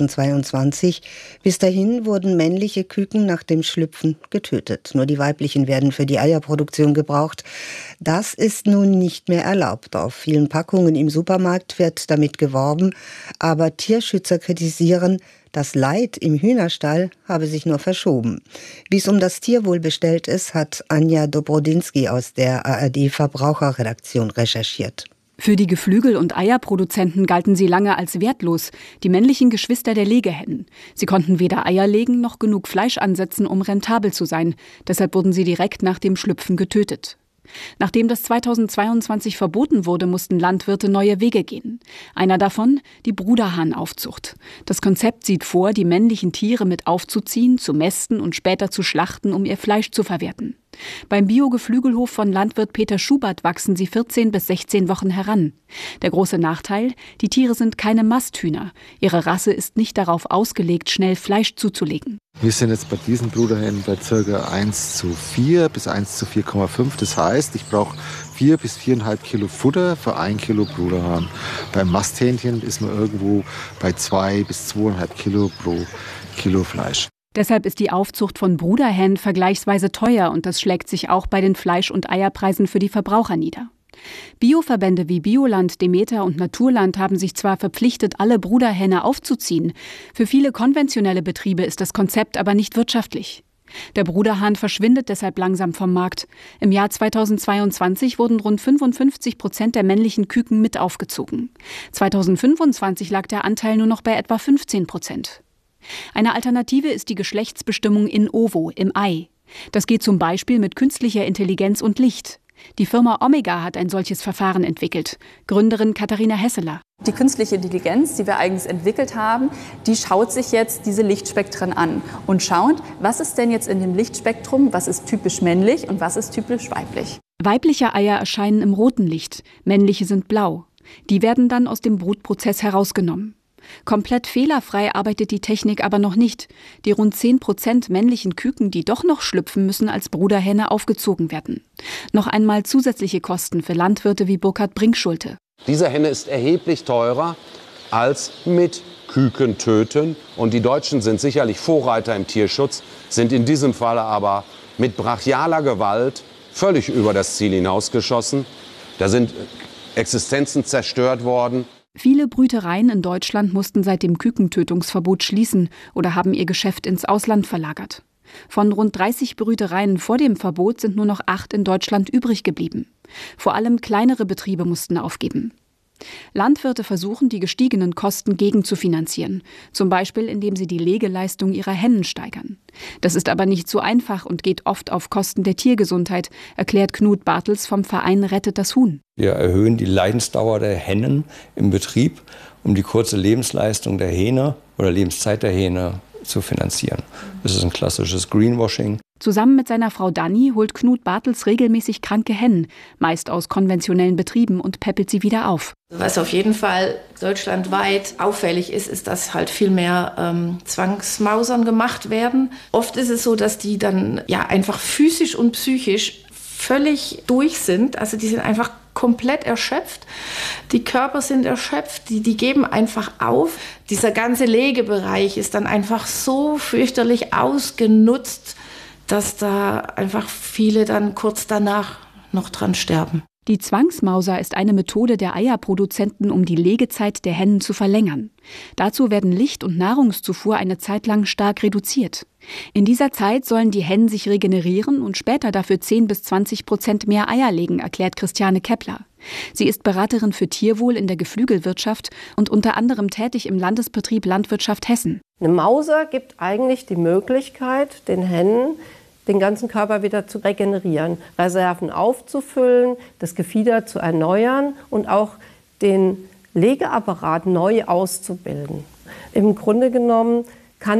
2022. Bis dahin wurden männliche Küken nach dem Schlüpfen getötet. Nur die weiblichen werden für die Eierproduktion gebraucht. Das ist nun nicht mehr erlaubt. Auf vielen Packungen im Supermarkt wird damit geworben, aber Tierschützer kritisieren, das Leid im Hühnerstall habe sich nur verschoben. Wie es um das Tierwohl bestellt ist, hat Anja Dobrodinsky aus der ARD-Verbraucherredaktion recherchiert. Für die Geflügel- und Eierproduzenten galten sie lange als wertlos, die männlichen Geschwister der Legehennen. Sie konnten weder Eier legen noch genug Fleisch ansetzen, um rentabel zu sein. Deshalb wurden sie direkt nach dem Schlüpfen getötet. Nachdem das 2022 verboten wurde, mussten Landwirte neue Wege gehen. Einer davon die Bruderhahnaufzucht. Das Konzept sieht vor, die männlichen Tiere mit aufzuziehen, zu mästen und später zu schlachten, um ihr Fleisch zu verwerten. Beim Bio-Geflügelhof von Landwirt Peter Schubert wachsen sie 14 bis 16 Wochen heran. Der große Nachteil, die Tiere sind keine Masthühner. Ihre Rasse ist nicht darauf ausgelegt, schnell Fleisch zuzulegen. Wir sind jetzt bei diesen Bruderhennen bei ca. 1:4 bis 1:4,5. Das heißt, ich brauche 4 bis 4,5 Kilo Futter für 1 Kilo Bruderhahn. Beim Masthähnchen ist man irgendwo bei 2 bis 2,5 Kilo pro Kilo Fleisch. Deshalb ist die Aufzucht von Bruderhennen vergleichsweise teuer und das schlägt sich auch bei den Fleisch- und Eierpreisen für die Verbraucher nieder. Bioverbände wie Bioland, Demeter und Naturland haben sich zwar verpflichtet, alle Bruderhähne aufzuziehen. Für viele konventionelle Betriebe ist das Konzept aber nicht wirtschaftlich. Der Bruderhahn verschwindet deshalb langsam vom Markt. Im Jahr 2022 wurden rund 55% der männlichen Küken mit aufgezogen. 2025 lag der Anteil nur noch bei etwa 15%. Eine Alternative ist die Geschlechtsbestimmung in ovo, im Ei. Das geht zum Beispiel mit künstlicher Intelligenz und Licht. Die Firma Omega hat ein solches Verfahren entwickelt. Gründerin Katharina Hesseler. Die künstliche Intelligenz, die wir eigens entwickelt haben, die schaut sich jetzt diese Lichtspektren an und schaut, was ist denn jetzt in dem Lichtspektrum, was ist typisch männlich und was ist typisch weiblich. Weibliche Eier erscheinen im roten Licht, männliche sind blau. Die werden dann aus dem Brutprozess herausgenommen. Komplett fehlerfrei arbeitet die Technik aber noch nicht. Die rund 10% männlichen Küken, die doch noch schlüpfen, müssen als Bruderhähne aufgezogen werden. Noch einmal zusätzliche Kosten für Landwirte wie Burkhard Brinkschulte. Diese Henne ist erheblich teurer als mit Küken töten. Und die Deutschen sind sicherlich Vorreiter im Tierschutz, sind in diesem Falle aber mit brachialer Gewalt völlig über das Ziel hinausgeschossen. Da sind Existenzen zerstört worden. Viele Brütereien in Deutschland mussten seit dem Kükentötungsverbot schließen oder haben ihr Geschäft ins Ausland verlagert. Von rund 30 Brütereien vor dem Verbot sind nur noch 8 in Deutschland übrig geblieben. Vor allem kleinere Betriebe mussten aufgeben. Landwirte versuchen, die gestiegenen Kosten gegenzufinanzieren, zum Beispiel indem sie die Legeleistung ihrer Hennen steigern. Das ist aber nicht so einfach und geht oft auf Kosten der Tiergesundheit, erklärt Knut Bartels vom Verein Rettet das Huhn. Wir erhöhen die Leidensdauer der Hennen im Betrieb, um die kurze Lebensleistung der Hähne oder Lebenszeit der Hähne zu finanzieren. Das ist ein klassisches Greenwashing. Zusammen mit seiner Frau Dani holt Knut Bartels regelmäßig kranke Hennen, meist aus konventionellen Betrieben, und päppelt sie wieder auf. Was auf jeden Fall deutschlandweit auffällig ist, ist, dass halt viel mehr Zwangsmausern gemacht werden. Oft ist es so, dass die dann ja einfach physisch und psychisch völlig durch sind. Also die sind einfach komplett erschöpft. Die Körper sind erschöpft, die geben einfach auf. Dieser ganze Legebereich ist dann einfach so fürchterlich ausgenutzt, dass da einfach viele dann kurz danach noch dran sterben. Die Zwangsmauser ist eine Methode der Eierproduzenten, um die Legezeit der Hennen zu verlängern. Dazu werden Licht- und Nahrungszufuhr eine Zeit lang stark reduziert. In dieser Zeit sollen die Hennen sich regenerieren und später dafür 10-20% mehr Eier legen, erklärt Christiane Kepler. Sie ist Beraterin für Tierwohl in der Geflügelwirtschaft und unter anderem tätig im Landesbetrieb Landwirtschaft Hessen. Eine Mauser gibt eigentlich die Möglichkeit, den Hennen den ganzen Körper wieder zu regenerieren, Reserven aufzufüllen, das Gefieder zu erneuern und auch den Legeapparat neu auszubilden. Im Grunde genommen